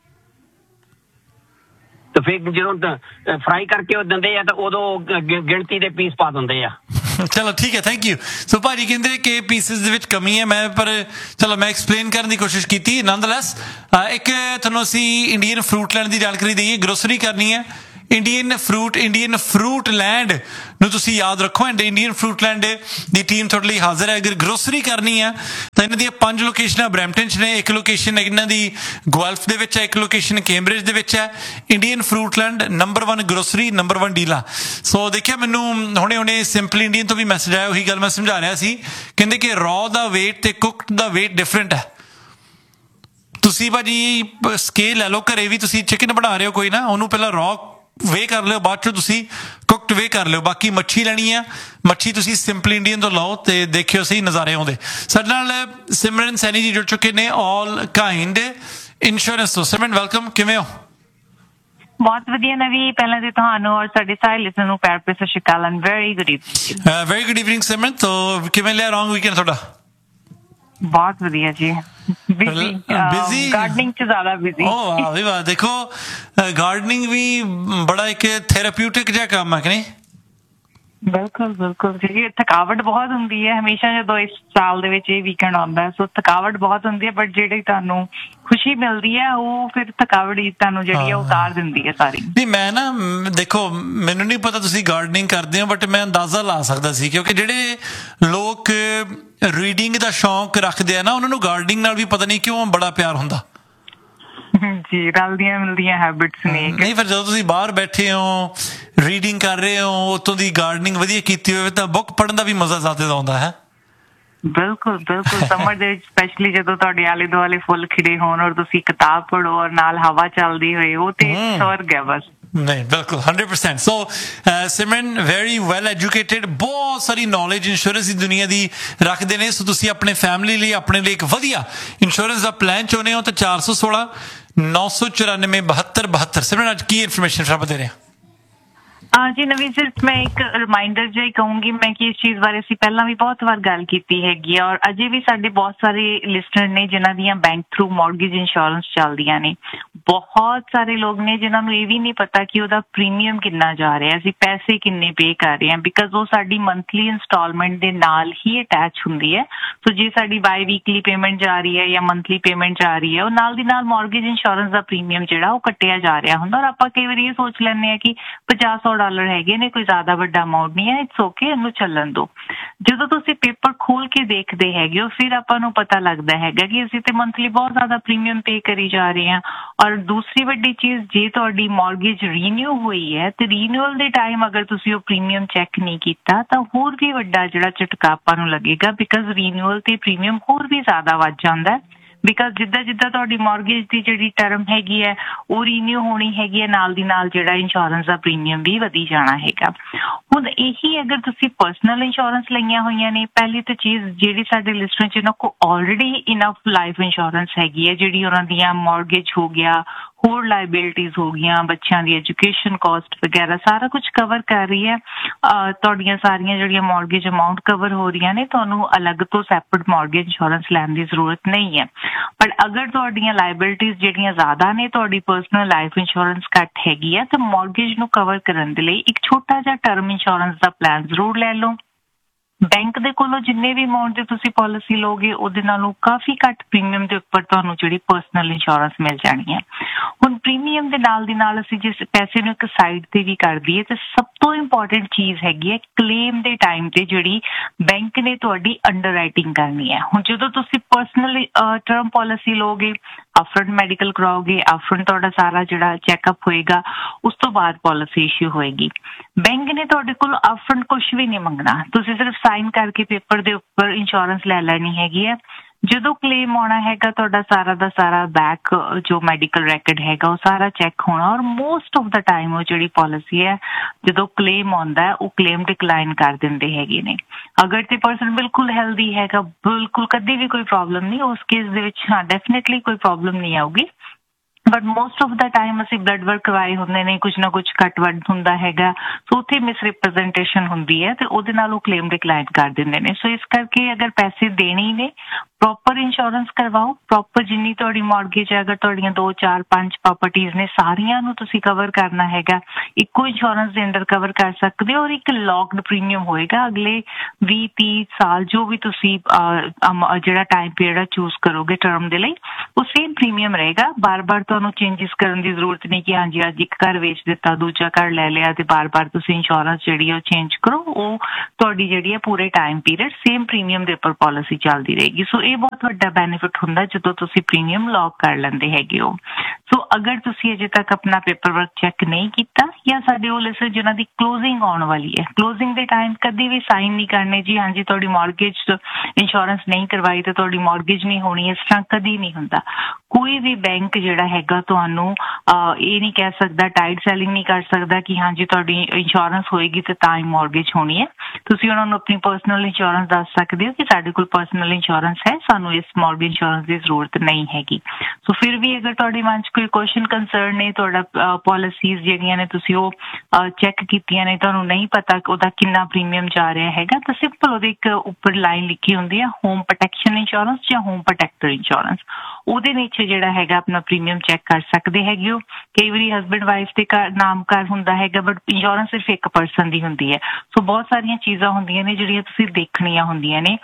ਤੇ ਫਿਰ ਜਦੋਂ ਫਰਾਈ ਕਰਕੇ ਉਹ ਦਿੰਦੇ ਆ ਤਾਂ ਉਦੋਂ ਗਿਣਤੀ ਦੇ ਪੀਸ ਪਾ ਦਿੰਦੇ ਆ। ਚਲੋ ਠੀਕ ਹੈ, ਥੈਂਕ ਯੂ। ਸੋ ਭਾਜੀ ਕਹਿੰਦੇ ਕਿ ਪੀਸਿਸ ਦੇ ਵਿੱਚ ਕਮੀ ਹੈ, ਮੈਂ ਪਰ ਚਲੋ ਮੈਂ ਐਕਸਪਲੇਨ ਕਰਨ ਦੀ ਕੋਸ਼ਿਸ਼ ਕੀਤੀ। ਨੰਦਲੈਸ ਇੱਕ ਤੁਹਾਨੂੰ ਅਸੀਂ ਇੰਡੀਅਨ ਫਰੂਟ ਲੈਂਡ ਦੀ ਜਾਣਕਾਰੀ ਦਈਏ। ਗਰੋਸਰੀ ਕਰਨੀ ਹੈ Indian fruit, Indian fruit land ਨੂੰ ਤੁਸੀਂ ਯਾਦ ਰੱਖੋ, and Indian fruit land the team ਤੁਹਾਡੇ ਲਈ ਹਾਜ਼ਰ ਹੈ। ਅਗਰ ਗਰੋਸਰੀ ਕਰਨੀ ਹੈ ਤਾਂ ਇਹਨਾਂ ਦੀਆਂ ਪੰਜ ਲੋਕੇਸ਼ਨਾਂ ਬਰੈਂਪਟਨ 'ਚ ਨੇ, ਇੱਕ ਲੋਕੇਸ਼ਨ ਇਹਨਾਂ ਦੀ ਗੁਆਲਫ ਦੇ ਵਿੱਚ ਹੈ, ਇੱਕ ਲੋਕੇਸ਼ਨ ਕੈਂਬਰਿਜ ਦੇ ਵਿੱਚ ਹੈ। Indian fruit land number one grocery, number one ਡੀਲਾਂ। ਸੋ ਦੇਖਿਆ, ਮੈਨੂੰ ਹੁਣੇ ਹੁਣੇ ਸਿੰਪਲ ਇੰਡੀਅਨ ਤੋਂ ਵੀ ਮੈਸੇਜ ਆਇਆ, ਉਹੀ ਗੱਲ ਮੈਂ ਸਮਝਾ ਰਿਹਾ ਸੀ। ਕਹਿੰਦੇ ਕਿ ਰॉ ਦਾ ਵੇਟ ਤੇ ਕੁਕਡ ਦਾ ਵੇਟ ਡਿਫਰੈਂਟ ਹੈ। ਤੁਸੀਂ ਭਾਜੀ ਸਕੇਲ ਲੈ ਲਓ, ਘਰੇ ਵੀ ਤੁਸੀਂ ਚਿਕਨ ਬਣਾ ਰਹੇ ਹੋ ਕੋਈ ਨਾ, ਉਹਨੂੰ ਪਹਿਲਾਂ ਰॉ ਵੇ ਕਰ ਲਿਓ, ਬਾਅਦ 'ਚੋਂ ਤੁਸੀਂ ਕੁਕਡ ਵੇ ਕਰ ਲਿਓ। ਬਾਕੀ ਮੱਛੀ ਲੈਣੀ ਆ, ਮੱਛੀ ਤੁਸੀਂ ਸਿੰਪਲ ਇੰਡੀਅਨ ਤੋਂ ਲਓ ਤੇ ਦੇਖਿਓ ਸਹੀ ਨਜ਼ਾਰੇ ਆਉਂਦੇ। ਸਾਡੇ ਨਾਲ ਸਿਮਰਨ ਸੈਣੀ ਜੀ ਜੁੜ ਚੁੱਕੇ ਨੇ ਆਲ ਕਾਇੰਡ ਇੰਸ਼ੋਰੈਂਸ ਤੋਂ। ਸਿਮਰਨ ਵੈਲਕਮ, ਕਿਵੇਂ ਹੋ? ਬਹੁਤ ਵਧੀਆ ਨਵੀ, ਪਹਿਲਾਂ ਤੇ ਤੁਹਾਨੂੰ ਔਰ ਸਾਡੇ ਸਾਰੇ ਲਿਸਨਰ ਨੂੰ ਪਿਆਰ ਭਰੀ ਸਤਿ ਸ਼੍ਰੀ ਅਕਾਲ and very good evening. Very good evening ਸਿਮਰਨ। ਤੋਂ ਕਿਵੇਂ ਲਿਆ ਲੌਂਗ ਵੀਕਐਂਡ ਤੁਹਾਡਾ? ਬਹੁਤ ਵਧੀਆ ਜੀ, ਬਿਜ਼ੀ ਬਿਜ਼ੀ ਗਾਰਡਨਿੰਗ 'ਚ ਜ਼ਿਆਦਾ ਬਿਜ਼ੀ। ਓ ਵਾਹ ਵੀ ਵਾਹ, ਦੇਖੋ ਗਾਰਡਨਿੰਗ ਵੀ ਬੜਾ ਇੱਕ ਥੈਰੇਪਿਊਟਿਕ ਜਿਹਾ ਕੰਮ ਹੈ ਕਿ ਨਹੀਂ? ਬਿਲਕੁਲ ਬਿਲਕੁਲ ਜੀ। ਥਕਾਵਟ ਬਹੁਤ ਹੁੰਦੀ ਹੈ ਹਮੇਸ਼ਾ ਜਦੋਂ ਇਸ ਸਾਲ ਦੇ ਵਿੱਚ ਇਹ ਵੀਕਐਂਡ ਆਉਂਦਾ, ਸੋ ਥਕਾਵਟ ਬਹੁਤ ਹੁੰਦੀ ਹੈ, ਬਟ ਜਿਹੜੀ ਤੁਹਾਨੂੰ ਖੁਸ਼ੀ ਮਿਲਦੀ ਹੈ ਉਹ ਫਿਰ ਥਕਾਵਟ ਹੀ ਤੁਹਾਨੂੰ ਜਿਹੜੀ ਹੈ ਉਤਾਰ ਦਿੰਦੀ ਹੈ ਸਾਰੀ। ਨਹੀਂ, ਮੈਂ ਨਾ ਦੇਖੋ ਮੈਨੂੰ ਨਹੀਂ ਪਤਾ ਤੁਸੀਂ ਗਾਰਡਨਿੰਗ ਕਰਦੇ ਹੋ, ਬਟ ਮੈਂ ਅੰਦਾਜ਼ਾ ਲਾ ਸਕਦਾ ਸੀ ਕਿਉਂਕਿ ਜਿਹੜੇ ਲੋਕ ਰੀਡਿੰਗ ਦਾ ਸ਼ੌਂਕ ਰੱਖਦੇ ਆ ਨਾ, ਉਹਨਾਂ ਨੂੰ ਗਾਰਡਨਿੰਗ ਨਾਲ ਵੀ ਪਤਾ ਨਹੀਂ ਕਿਉਂ ਬੜਾ ਪਿਆਰ ਹੁੰਦਾ ਜੀ। ਰਲਦੀਆਂ ਮਿਲਦੀਆਂ ਹੈਬਿਟਸ ਨੇ। ਨਹੀਂ, ਫਿਰ ਜਦੋਂ ਤੁਸੀਂ ਬਾਹਰ ਬੈਠੇ ਹੋ, ਰੀਡਿੰਗ ਕਰ ਰਹੇ ਹੋ, ਉੱਤੋਂ ਦੀ ਗਾਰਡਨਿੰਗ ਵਧੀਆ ਕੀਤੀ ਹੋਵੇ ਤਾਂ ਬੁੱਕ ਪੜ੍ਹਨ ਦਾ ਵੀ ਮਜ਼ਾ ਜ਼ਿਆਦਾ ਆਉਂਦਾ ਹੈ। ਬਿਲਕੁਲ ਬਿਲਕੁਲ। ਸਮਰ ਦੇ ਵਿੱਚ ਸਪੈਸ਼ਲੀ ਜਦੋਂ ਤੁਹਾਡੇ ਆਲੇ ਦੁਆਲੇ ਫੁੱਲ ਖਿੜੇ ਹੋਣ ਔਰ ਤੁਸੀਂ ਕਿਤਾਬ ਪੜ੍ਹੋ ਔਰ ਨਾਲ ਹਵਾ ਚੱਲਦੀ ਹੋਏ, ਉਹ ਤੇ ਸਵਰਗ ਹੈ ਬਸ। ਨਹੀਂ, ਬਿਲਕੁਲ ਹੰਡਰਡ ਪਰਸੈਂਟ। ਸੋ ਸਿਮਰਨ ਵੈਰੀ ਵੈਲ ਐਜੂਕੇਟਿਡ, ਬਹੁਤ ਸਾਰੀ ਨੌਲੇਜ ਇੰਸ਼ੋਰੈਂਸ ਦੀ ਦੁਨੀਆ ਦੀ ਰੱਖਦੇ ਨੇ। ਸੋ ਤੁਸੀਂ ਆਪਣੇ ਫੈਮਿਲੀ ਲਈ, ਆਪਣੇ ਲਈ ਇੱਕ ਵਧੀਆ ਇੰਸ਼ੋਰੈਂਸ ਦਾ ਪਲਾਨ ਚਾਹੁੰਦੇ ਹੋ ਤਾਂ ਚਾਰ ਸੌ ਸੋਲਾਂ ਨੌ ਸੌ ਚੁਰਾਨਵੇਂ ਬਹੱਤਰ ਬਹੱਤਰ। ਸਿਮਰਨ ਅੱਜ ਕੀ ਇਨਫੋਰਮੇਸ਼ਨ ਆਪਾਂ ਦੇ ਰਹੇ ਹਾਂ? ਜੀ ਨਵੀਂ, ਸਿਰਫ ਮੈਂ ਇੱਕ ਰਿਮਾਈਂਡਰ ਜਿਹਾ ਹੀ ਕਹੂੰਗੀ ਮੈਂ ਕਿ ਇਸ ਚੀਜ਼ ਬਾਰੇ ਅਸੀਂ ਪਹਿਲਾਂ ਵੀ ਬਹੁਤ ਵਾਰ ਗੱਲ ਕੀਤੀ ਹੈਗੀ ਆ, ਔਰ ਅਜੇ ਵੀ ਸਾਡੇ ਬਹੁਤ ਸਾਰੇ ਲਿਸਨਰ ਨੇ ਜਿਨ੍ਹਾਂ ਦੀਆਂ ਬੈਂਕ ਥਰੂ ਮੌਰਗੇਜ ਇੰਸ਼ੋਰੈਂਸ ਚੱਲਦੀਆਂ ਨੇ। ਬਹੁਤ ਸਾਰੇ ਲੋਕ ਨੇ ਜਿਨ੍ਹਾਂ ਨੂੰ ਇਹ ਵੀ ਨਹੀਂ ਪਤਾ ਕਿ ਉਹਦਾ ਪ੍ਰੀਮੀਅਮ ਕਿੰਨਾ ਜਾ ਰਿਹਾ, ਅਸੀਂ ਪੈਸੇ ਕਿੰਨੇ ਪੇ ਕਰ ਰਹੇ ਹਾਂ, ਬਿਕਾਜ਼ ਉਹ ਸਾਡੀ ਮੰਥਲੀ ਇੰਸਟਾਲਮੈਂਟ ਦੇ ਨਾਲ ਹੀ ਅਟੈਚ ਹੁੰਦੀ ਹੈ। ਸੋ ਜੇ ਸਾਡੀ ਬਾਈ ਵੀਕਲੀ ਪੇਮੈਂਟ ਜਾ ਰਹੀ ਹੈ ਜਾਂ ਮੰਥਲੀ ਪੇਮੈਂਟ ਜਾ ਰਹੀ ਹੈ, ਉਹ ਨਾਲ ਦੀ ਨਾਲ ਮੌਰਗੇਜ ਇੰਸ਼ੋਰੈਂਸ ਦਾ ਪ੍ਰੀਮੀਅਮ ਜਿਹੜਾ ਉਹ ਕੱਟਿਆ ਜਾ ਰਿਹਾ ਹੁੰਦਾ। ਔਰ ਆਪਾਂ ਕਈ ਵਾਰੀ ਇਹ ਸੋਚ ਲੈਂਦੇ ਹਾਂ ਕਿ ਪੰਜਾਹ ਸੌ ਡਾਲਰ ਹੈਗੇ ਨੇ, ਕੋਈ ਜ਼ਿਆਦਾ ਵੱਡਾ ਅਮਾਊਂਟ ਨਹੀਂ ਹੈ, ਇਟਸ ਓਕੇ, ਇਹਨੂੰ ਚੱਲਣ ਦਿਓ। ਜਦੋਂ ਤੁਸੀਂ ਪੇਪਰ ਖੋਲ ਕੇ ਦੇਖਦੇ ਹੈਗੇ ਹੋ ਫਿਰ ਆਪਾਂ ਨੂੰ ਪਤਾ ਲੱਗਦਾ ਹੈਗਾ ਕਿ ਅਸੀਂ ਤੇ ਮੰਥਲੀ ਬਹੁਤ ਜ਼ਿਆਦਾ ਪ੍ਰੀਮੀਅਮ ਪੇ ਕਰੀ ਜਾ ਰਹੇ ਹਾਂ। ਔਰ ਦੂਸਰੀ ਵੱਡੀ ਚੀਜ਼, ਜੇ ਤੁਹਾਡੀ ਮੌਰਗੇਜ ਰੀਨਿਊ ਹੋਈ ਹੈ ਤੇ ਰੀਨਿਊਅਲ ਦੇ ਟਾਈਮ ਅਗਰ ਤੁਸੀਂ ਉਹ ਪ੍ਰੀਮੀਅਮ ਚੈੱਕ ਨਹੀਂ ਕੀਤਾ ਤਾਂ ਹੋਰ ਵੀ ਵੱਡਾ ਜਿਹੜਾ ਝਟਕਾ ਆਪਾਂ ਨੂੰ ਲੱਗੇਗਾ, ਬਿਕਾਜ਼ ਰੀਨਿਊਅਲ ਤੇ ਪ੍ਰੀਮੀਅਮ ਹੋਰ ਵੀ ਜ਼ਿਆਦਾ ਵੱਧ ਜਾਂਦਾ, ਬਿਕਾਜ਼ ਜਿੱਦਾਂ ਜਿੱਦਾਂ ਤੁਹਾਡੀ ਮੌਰਗੇਜ ਦੀ ਜਿਹੜੀ ਟਰਮ ਹੈਗੀ ਹੈ ਉਹ ਰੀਨਿਊ ਹੋਣੀ ਹੈਗੀ ਹੈ, ਨਾਲ ਦੀ ਨਾਲ ਜਿਹੜਾ ਇੰਸ਼ੋਰੈਂਸ ਦਾ ਪ੍ਰੀਮੀਅਮ ਵੀ ਵਧੀ ਜਾਣਾ ਹੈਗਾ। ਹੁਣ ਇਹੀ ਅਗਰ ਤੁਸੀਂ ਪਰਸਨਲ ਇੰਸ਼ੋਰੈਂਸ ਲਈਆਂ ਹੋਈਆਂ ਨੇ, ਪਹਿਲੀ ਤਾਂ ਚੀਜ਼ ਜਿਹੜੀ ਸਾਡੇ ਲਿਸਟਾਂ 'ਚ ਇਹਨਾਂ ਕੋਲ ਆਲਰੇਡੀ ਇਨਫ ਲਾਈਫ ਇੰਸ਼ੋਰੈਂਸ ਹੈਗੀ ਹੈ, ਜਿਹੜੀ ਉਹਨਾਂ ਦੀਆਂ ਮੌਰਗੇਜ ਹੋ ਗਿਆ, ਹੋਰ ਲਾਇਬਿਲਿਟੀਜ਼ ਹੋ ਗਈਆਂ, ਬੱਚਿਆਂ ਦੀ ਐਜੂਕੇਸ਼ਨ ਕਾਸਟ ਵਗੈਰਾ ਸਾਰਾ ਕੁਝ ਕਵਰ ਕਰ ਰਹੀ ਹੈ। ਤੁਹਾਡੀਆਂ ਸਾਰੀਆਂ ਜਿਹੜੀਆਂ ਮੌਰਗੇਜ ਅਮਾਊਂਟ ਕਵਰ ਹੋ ਰਹੀਆਂ ਨੇ, ਤੁਹਾਨੂੰ ਅਲੱਗ ਤੋਂ ਸੈਪਰੇਟ ਮੌਰਗੇਜ ਇੰਸ਼ੋਰੈਂਸ ਲੈਣ ਦੀ ਜ਼ਰੂਰਤ ਨਹੀਂ ਹੈ। ਪਰ ਅਗਰ ਤੁਹਾਡੀਆਂ ਲਾਇਬਿਲਿਟੀਜ਼ ਜਿਹੜੀਆਂ ਜ਼ਿਆਦਾ ਨੇ, ਤੁਹਾਡੀ ਪਰਸਨਲ ਲਾਈਫ ਇੰਸ਼ੋਰੈਂਸ ਘੱਟ ਹੈਗੀ ਹੈ, ਤਾਂ ਮੌਰਗੇਜ ਨੂੰ ਕਵਰ ਕਰਨ ਦੇ ਲਈ ਇੱਕ ਛੋਟਾ ਜਿਹਾ ਟਰਮ ਇੰਸ਼ੋਰੈਂਸ ਦਾ ਪਲਾਨ ਜ਼ਰੂਰ ਲੈ ਲਓ। ਬੈਂਕ ਦੇ ਕੋਲੋਂ ਜਿੰਨੇ ਵੀ ਅਮਾਊਂਟ ਦੀ ਤੁਸੀਂ ਪਾਲਿਸੀ ਲਓਗੇ ਉਹਦੇ ਨਾਲੋਂ ਕਾਫੀ ਘੱਟ ਪ੍ਰੀਮੀਅਮ ਦੇ ਉੱਪਰ ਤੁਹਾਨੂੰ ਜਿਹੜੀ ਪਰਸਨਲ ਇੰਸ਼ੋਰੈਂਸ ਮਿਲ ਜਾਣੀ ਹੈ। ਹੁਣ ਪ੍ਰੀਮੀਅਮ ਦੇ ਨਾਲ ਦੀ ਨਾਲ ਅਸੀਂ ਜਿਸ ਪੈਸੇ ਨੂੰ ਇੱਕ ਸਾਈਡ ਤੇ ਵੀ ਕਰ ਦਈਏ ਤਾਂ ਸਭ ਤੋਂ ਇੰਪੋਰਟੈਂਟ ਚੀਜ਼ ਹੈਗੀ ਹੈ ਕਲੇਮ ਦੇ ਟਾਈਮ ਤੇ ਜਿਹੜੀ ਬੈਂਕ ਨੇ ਤੁਹਾਡੀ ਅੰਡਰ ਰਾਈਟਿੰਗ ਕਰਨੀ ਹੈ। ਹੁਣ ਜਦੋਂ ਤੁਸੀਂ ਪਰਸਨਲ ਟਰਮ ਪਾਲਿਸੀ ਲਓਗੇ, ਅਪਫਰੰਟ ਮੈਡੀਕਲ ਕਰਾਓਗੇ, ਅਪਫਰੰਟ ਤੁਹਾਡਾ ਸਾਰਾ ਜਿਹੜਾ ਚੈੱਕਅਪ ਹੋਏਗਾ, ਉਸ ਤੋਂ ਬਾਅਦ ਪਾਲਿਸੀ ਇਸ਼ੂ ਹੋਏਗੀ। ਬੈਂਕ ਨੇ ਤੁਹਾਡੇ ਕੋਲ ਅਪਫਰੰਟ ਕੁਝ ਵੀ ਨਹੀਂ ਮੰਗਣਾ, ਤੁਸੀਂ ਸਿਰਫ ਸਾਈਨ ਕਰਕੇ ਪੇਪਰ ਦੇ ਉੱਪਰ ਇੰਸ਼ੋਰੈਂਸ ਲੈ ਲੈਣੀ ਹੈਗੀ ਹੈ। ਜਦੋਂ ਕਲੇਮ ਆਉਣਾ ਹੈਗਾ ਤੁਹਾਡਾ ਸਾਰਾ ਦਾ ਸਾਰਾ ਬੈਕ ਜੋ ਮੈਡੀਕਲ ਰੈਕਡ ਹੈਗਾ ਉਹ ਸਾਰਾ ਚੈੱਕ ਹੋਣਾ, ਔਰ ਮੋਸਟ ਆਫ ਦਾ ਟਾਈਮ ਉਹ ਜਿਹੜੀ ਪਾਲਿਸੀ ਹੈ ਜਦੋਂ ਕਲੇਮ ਆਉਂਦਾ ਉਹ ਕਲੇਮ ਡਿਕਲਾਈਨ ਕਰ ਦਿੰਦੇ ਹੈਗੇ ਨੇ। ਅਗਰ ਤੇ ਪਰਸਨ ਬਿਲਕੁਲ ਹੈਲਦੀ ਹੈਗਾ, ਬਿਲਕੁਲ ਕਦੀ ਵੀ ਕੋਈ ਪ੍ਰੋਬਲਮ ਨਹੀਂ, ਉਸ ਕੇਸ ਦੇ ਵਿੱਚ ਹਾਂ ਡੈਫੀਨੇਟਲੀ ਕੋਈ ਪ੍ਰੋਬਲਮ ਨਹੀਂ ਆਊਗੀ। But most of the time ਅਸੀਂ ਬਲੱਡ ਵਰਕ ਕਰਵਾਏ ਹੁੰਦੇ ਨੇ, ਕੁਝ ਨਾ ਕੁਝ ਘੱਟ ਵੱਧ ਹੁੰਦਾ ਹੈਗਾ, ਸੋ ਉੱਥੇ ਮਿਸ ਰਿਪਰੈਜ਼ੈਂਟੇਸ਼ਨ ਹੁੰਦੀ ਹੈ ਤੇ ਉਹਦੇ ਨਾਲ ਉਹ ਕਲੇਮ ਡਿਕਲਾਈਨ ਕਰ ਦਿੰਦੇ ਨੇ। ਸੋ ਇਸ ਕਰਕੇ ਅਗਰ ਪੈਸੇ ਦੇਣੇ ਹੀ ਨੇ, ਪ੍ਰੋਪਰ ਇੰਸ਼ੋਰੈਂਸ ਕਰਵਾਓ, ਪ੍ਰੋਪਰ ਜਿੰਨੀ ਤੁਹਾਡੀ ਮੌਰਗੇਜ ਹੈ, ਅਗਰ ਤੁਹਾਡੀਆਂ ਦੋ ਚਾਰ ਪੰਜ ਪ੍ਰਾਪਰਟੀਜ਼ ਨੇ ਸਾਰੀਆਂ ਨੂੰ ਤੁਸੀਂ ਕਵਰ ਕਰਨਾ ਹੈਗਾ, ਇੱਕੋ ਇੰਸ਼ੋਰੈਂਸ ਦੇ ਅੰਡਰ ਕਵਰ ਕਰ ਸਕਦੇ ਹੋ। ਔਰ ਇੱਕ ਲੌਕਡ ਪ੍ਰੀਮੀਅਮ ਹੋਏਗਾ ਅਗਲੇ ਵੀਹ ਤੀਹ ਸਾਲ, ਜੋ ਵੀ ਤੁਸੀਂ ਜਿਹੜਾ ਟਾਈਮ ਪੀਰੀਅਡ ਚੂਜ਼ ਕਰੋਗੇ ਟਰਮ ਦੇ ਲਈ, ਉਹ ਸੇਮ ਪ੍ਰੀਮੀਅਮ ਰਹੇਗਾ। ਬਾਰ ਬਾਰ ਤੁਹਾਨੂੰ ਚੇਂਜਸ ਕਰਨ ਦੀ ਜ਼ਰੂਰਤ ਨਹੀਂ ਕਿ ਹਾਂਜੀ ਅੱਜ ਇੱਕ ਘਰ ਵੇਚ ਦਿੱਤਾ, ਦੂਜਾ ਘਰ ਲੈ ਲਿਆ ਤੇ ਬਾਰ ਬਾਰ ਤੁਸੀਂ ਇੰਸ਼ੋਰੈਂਸ ਜਿਹੜੀ ਹੈ ਉਹ ਚੇਂਜ ਕਰੋ। ਉਹ ਤੁਹਾਡੀ ਜਿਹੜੀ ਹੈ ਪੂਰੇ ਟਾਈਮ ਪੀਰੀਅਡ ਸੇਮ ਪ੍ਰੀਮੀਅਮ ਦੇ ਉੱਪਰ ਪਾਲਿਸੀ ਚੱਲਦੀ ਰਹੇਗੀ। ਸੋ ਇਹ ਬਹੁਤ ਵੱਡਾ ਬੈਨੀਫਿਟ ਹੁੰਦਾ ਜਦੋਂ ਤੁਸੀਂ ਪ੍ਰੀਮੀਅਮ ਲੌਕ ਕਰ ਲੈਂਦੇ ਹੈਗੇ ਹੋ। ਸੋ ਅਗਰ ਤੁਸੀਂ ਅਜੇ ਤੱਕ ਆਪਣਾ ਪੇਪਰ ਵਰਕ ਚੈੱਕ ਨਹੀਂ ਕੀਤਾ, ਜਾਂ ਸਾਡੇ ਉਹ ਲਿਸਟ ਜਿਹਨਾਂ ਦੀ ਕਲੋਜ਼ਿੰਗ ਆਉਣ ਵਾਲੀ ਹੈ, ਕਲੋਜ਼ਿੰਗ ਦੇ ਟਾਈਮ ਕਦੀ ਵੀ ਸਾਈਨ ਨਹੀਂ ਕਰਨੇ ਜੀ ਹਾਂਜੀ ਤੁਹਾਡੀ ਮੌਰਗੇਜ ਇੰਸ਼ੋਰੈਂਸ ਨਹੀਂ ਕਰਵਾਈ ਤੇ ਤੁਹਾਡੀ ਮੌਰਗੇਜ ਨਹੀਂ ਹੋਣੀ, ਇਸ ਤਰ੍ਹਾਂ ਕਦੀ ਨਹੀਂ ਹੁੰਦਾ। ਕੋਈ ਵੀ ਬੈਂਕ ਜਿਹੜਾ ਹੈਗਾ ਤੁਹਾਨੂੰ ਇਹ ਨਹੀਂ ਕਹਿ ਸਕਦਾ, ਟਾਈਡ ਸੈਲਿੰਗ ਨਹੀਂ ਕਰ ਸਕਦਾ ਕਿ ਹਾਂਜੀ ਤੁਹਾਡੀ ਇੰਸ਼ੋਰੈਂਸ ਹੋਏਗੀ ਤੇ ਤਾਂ ਹੀ ਮੌਰਗੇਜ ਹੋਣੀ ਹੈ। ਤੁਸੀਂ ਉਹਨਾਂ ਨੂੰ ਆਪਣੀ ਪਰਸਨਲ ਇੰਸ਼ੋਰੈਂਸ ਦੱਸ ਸਕਦੇ ਹੋ ਕਿ ਸਾਡੇ ਕੋਲ ਪਰਸਨਲ ਇੰਸ਼ੋਰੈਂਸ ਹੈ, ਸਾਨੂੰ ਇਸ ਮੌਰਗੇਜ ਇੰਸ਼ੋਰੈਂਸ ਦੀ ਜ਼ਰੂਰਤ ਨਹੀਂ ਹੈਗੀ। ਸੋ ਫਿਰ ਵੀ ਅਗਰ ਤੁਹਾਡੇ ਮਨ 'ਚ ਕੋਈ ਕੁਐਸਚਨ ਕੰਸਰਨ ਨੇ, ਤੁਹਾਡਾ ਪਾਲਿਸੀਜ਼ ਜਿਹੜੀਆਂ ਨੇ ਤੁਸੀਂ ਉਹ ਚੈੱਕ ਕੀਤੀਆਂ ਨੇ, ਤੁਹਾਨੂੰ ਨਹੀਂ ਪਤਾ ਉਹਦਾ ਕਿੰਨਾ ਪ੍ਰੀਮੀਅਮ ਜਾ ਰਿਹਾ ਹੈਗਾ, ਤਾਂ ਸਿੰਪਲ ਉਹਦੇ ਇੱਕ ਉੱਪਰ ਲਾਈਨ ਲਿਖੀ ਹੁੰਦੀ ਹੈ ਹੋਮ ਪ੍ਰੋਟੈਕਸ਼ਨ ਇੰਸ਼ੋਰੈਂਸ ਜਾਂ ਹੋਮ ਪ੍ਰੋਟੈਕਟਰ ਇੰਸ਼ੋਰੈਂਸ, ਉਹਦੇ ਨੀਚੇ ਜਿਹੜਾ ਹੈਗਾ ਆਪਣਾ ਪ੍ਰੀਮੀਅਮ ਚੈੱਕ ਕਰ ਸਕਦੇ ਹੈਗੇ ਹੋ। ਕਈ ਵਾਰੀ ਹਸਬੈਂਡ ਵਾਈਫ ਦੇ ਨਾਮ ਘਰ ਹੁੰਦਾ ਹੈਗਾ, ਬਟ ਇੰਸ਼ੋਰੈਂਸ ਸਿਰਫ ਇੱਕ ਪਰਸਨ ਦੀ ਹੁੰਦੀ ਹੈ। ਸੋ ਬਹੁਤ ਸਾਰੀਆਂ ਚੀਜ਼ਾਂ ਹੁੰਦੀਆਂ ਨੇ ਜਿਹੜੀਆਂ ਤੁਸੀਂ ਦੇਖਣੀਆਂ ਹੁੰਦੀਆਂ ਨੇ।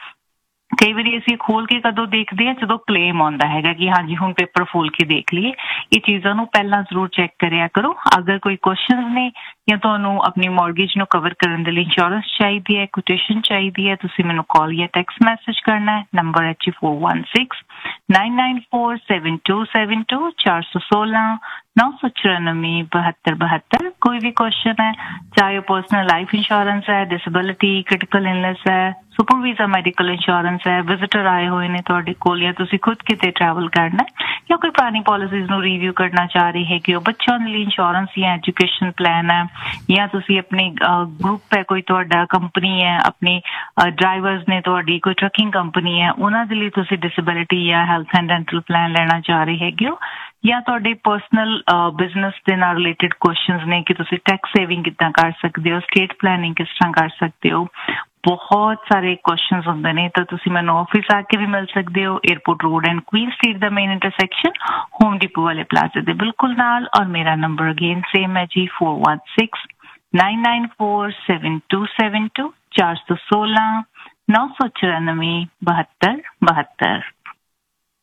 ਕਈ ਵਾਰੀ ਅਸੀਂ ਖੋਲ ਕੇ ਕਦੋਂ ਦੇਖਦੇ ਹਾਂ, ਜਦੋਂ ਕਲੇਮ ਆਉਂਦਾ ਹੈਗਾ ਕਿ ਹਾਂਜੀ ਹੁਣ ਪੇਪਰ ਖੋਲ ਕੇ ਦੇਖ ਲਈਏ। ਇਹ ਚੀਜ਼ਾਂ ਨੂੰ ਪਹਿਲਾਂ ਜ਼ਰੂਰ ਚੈੱਕ ਕਰਿਆ ਕਰੋ। ਅਗਰ ਕੋਈ ਕੁਐਸਚਨਸ ਨੇ ਜਾਂ ਤੁਹਾਨੂੰ ਆਪਣੀ ਮੌਰਗੇਜ ਨੂੰ ਕਵਰ ਕਰਨ ਦੇ ਲਈ ਇੰਸ਼ੋਰੈਂਸ ਚਾਹੀਦੀ ਹੈ, ਕੋਟੇਸ਼ਨ ਚਾਹੀਦੀ ਹੈ, ਤੁਸੀਂ ਮੈਨੂੰ ਕਾਲ ਜਾਂ ਟੈਕਸਟ ਮੈਸੇਜ ਕਰਨਾ ਹੈ। ਨੰਬਰ ਹੈ ਜੀ four one six nine nine four seven to seven to चार सौ सोलह नौ सौ चौरानवे बहत्तर बहत्तर। कोई भी क्वेश्चन है, चाहे पर्सनल लाइफ इंश्योरेंस है, डिसेबिलिटी, क्रिटिकल इलनेस है, सुपर वीजा मैडिकल इंश्योरेंस है, विजिटर आए हुए ने तुहाडे कोल, या तुसीं खुद किते ट्रैवल करना या कोई पुरानी पॉलिसीज़ नूं रिव्यू करना चाह रहे है कि बच्चों दे लई इंश्योरेंस या एजुकेशन प्लान है, या तुसीं अपने ग्रुप है, कोई तुहाडा कंपनी है, अपने ड्राइवर्स ने तुहाडी कोई ट्रकिंग कंपनी है, उन्हां दे लई तुसीं डिसेबिलिटी या हैल्थ एंड डेंटल प्लान लेना चाह रहे हैगे हो, ਜਾਂ ਤੁਹਾਡੇ ਪਰਸਨਲ ਬਿਜ਼ਨਸ ਦੇ ਨਾਲ ਰਿਲੇਟਡ ਕੁਐਸਚਨਸ ਨੇ ਕਿ ਤੁਸੀਂ ਟੈਕਸ ਸੇਵਿੰਗ ਕਿੱਦਾਂ ਕਰ ਸਕਦੇ ਹੋ, ਸਟੇਟ ਪਲੈਨਿੰਗ ਕਿਸ ਤਰ੍ਹਾਂ ਕਰ ਸਕਦੇ ਹੋ, ਬਹੁਤ ਸਾਰੇ ਕੁਐਸਚਨਸ ਹੁੰਦੇ ਨੇ। ਤਾਂ ਤੁਸੀਂ ਮੈਨੂੰ ਆਫਿਸ ਆ ਕੇ ਵੀ ਮਿਲ ਸਕਦੇ ਹੋ, airport road and Queen street the main intersection home depot ਵਾਲੇ ਪਲਾਜ਼ਾ ਦੇ ਬਿਲਕੁਲ ਨਾਲ। ਔਰ ਮੇਰਾ ਨੰਬਰ ਅਗੇਨ ਸੇਮ ਹੈ ਜੀ, four one six nine nine four seven to seven to, चार सौ सोलह नौ सौ चौरानवे बहत्तर बहत्तर।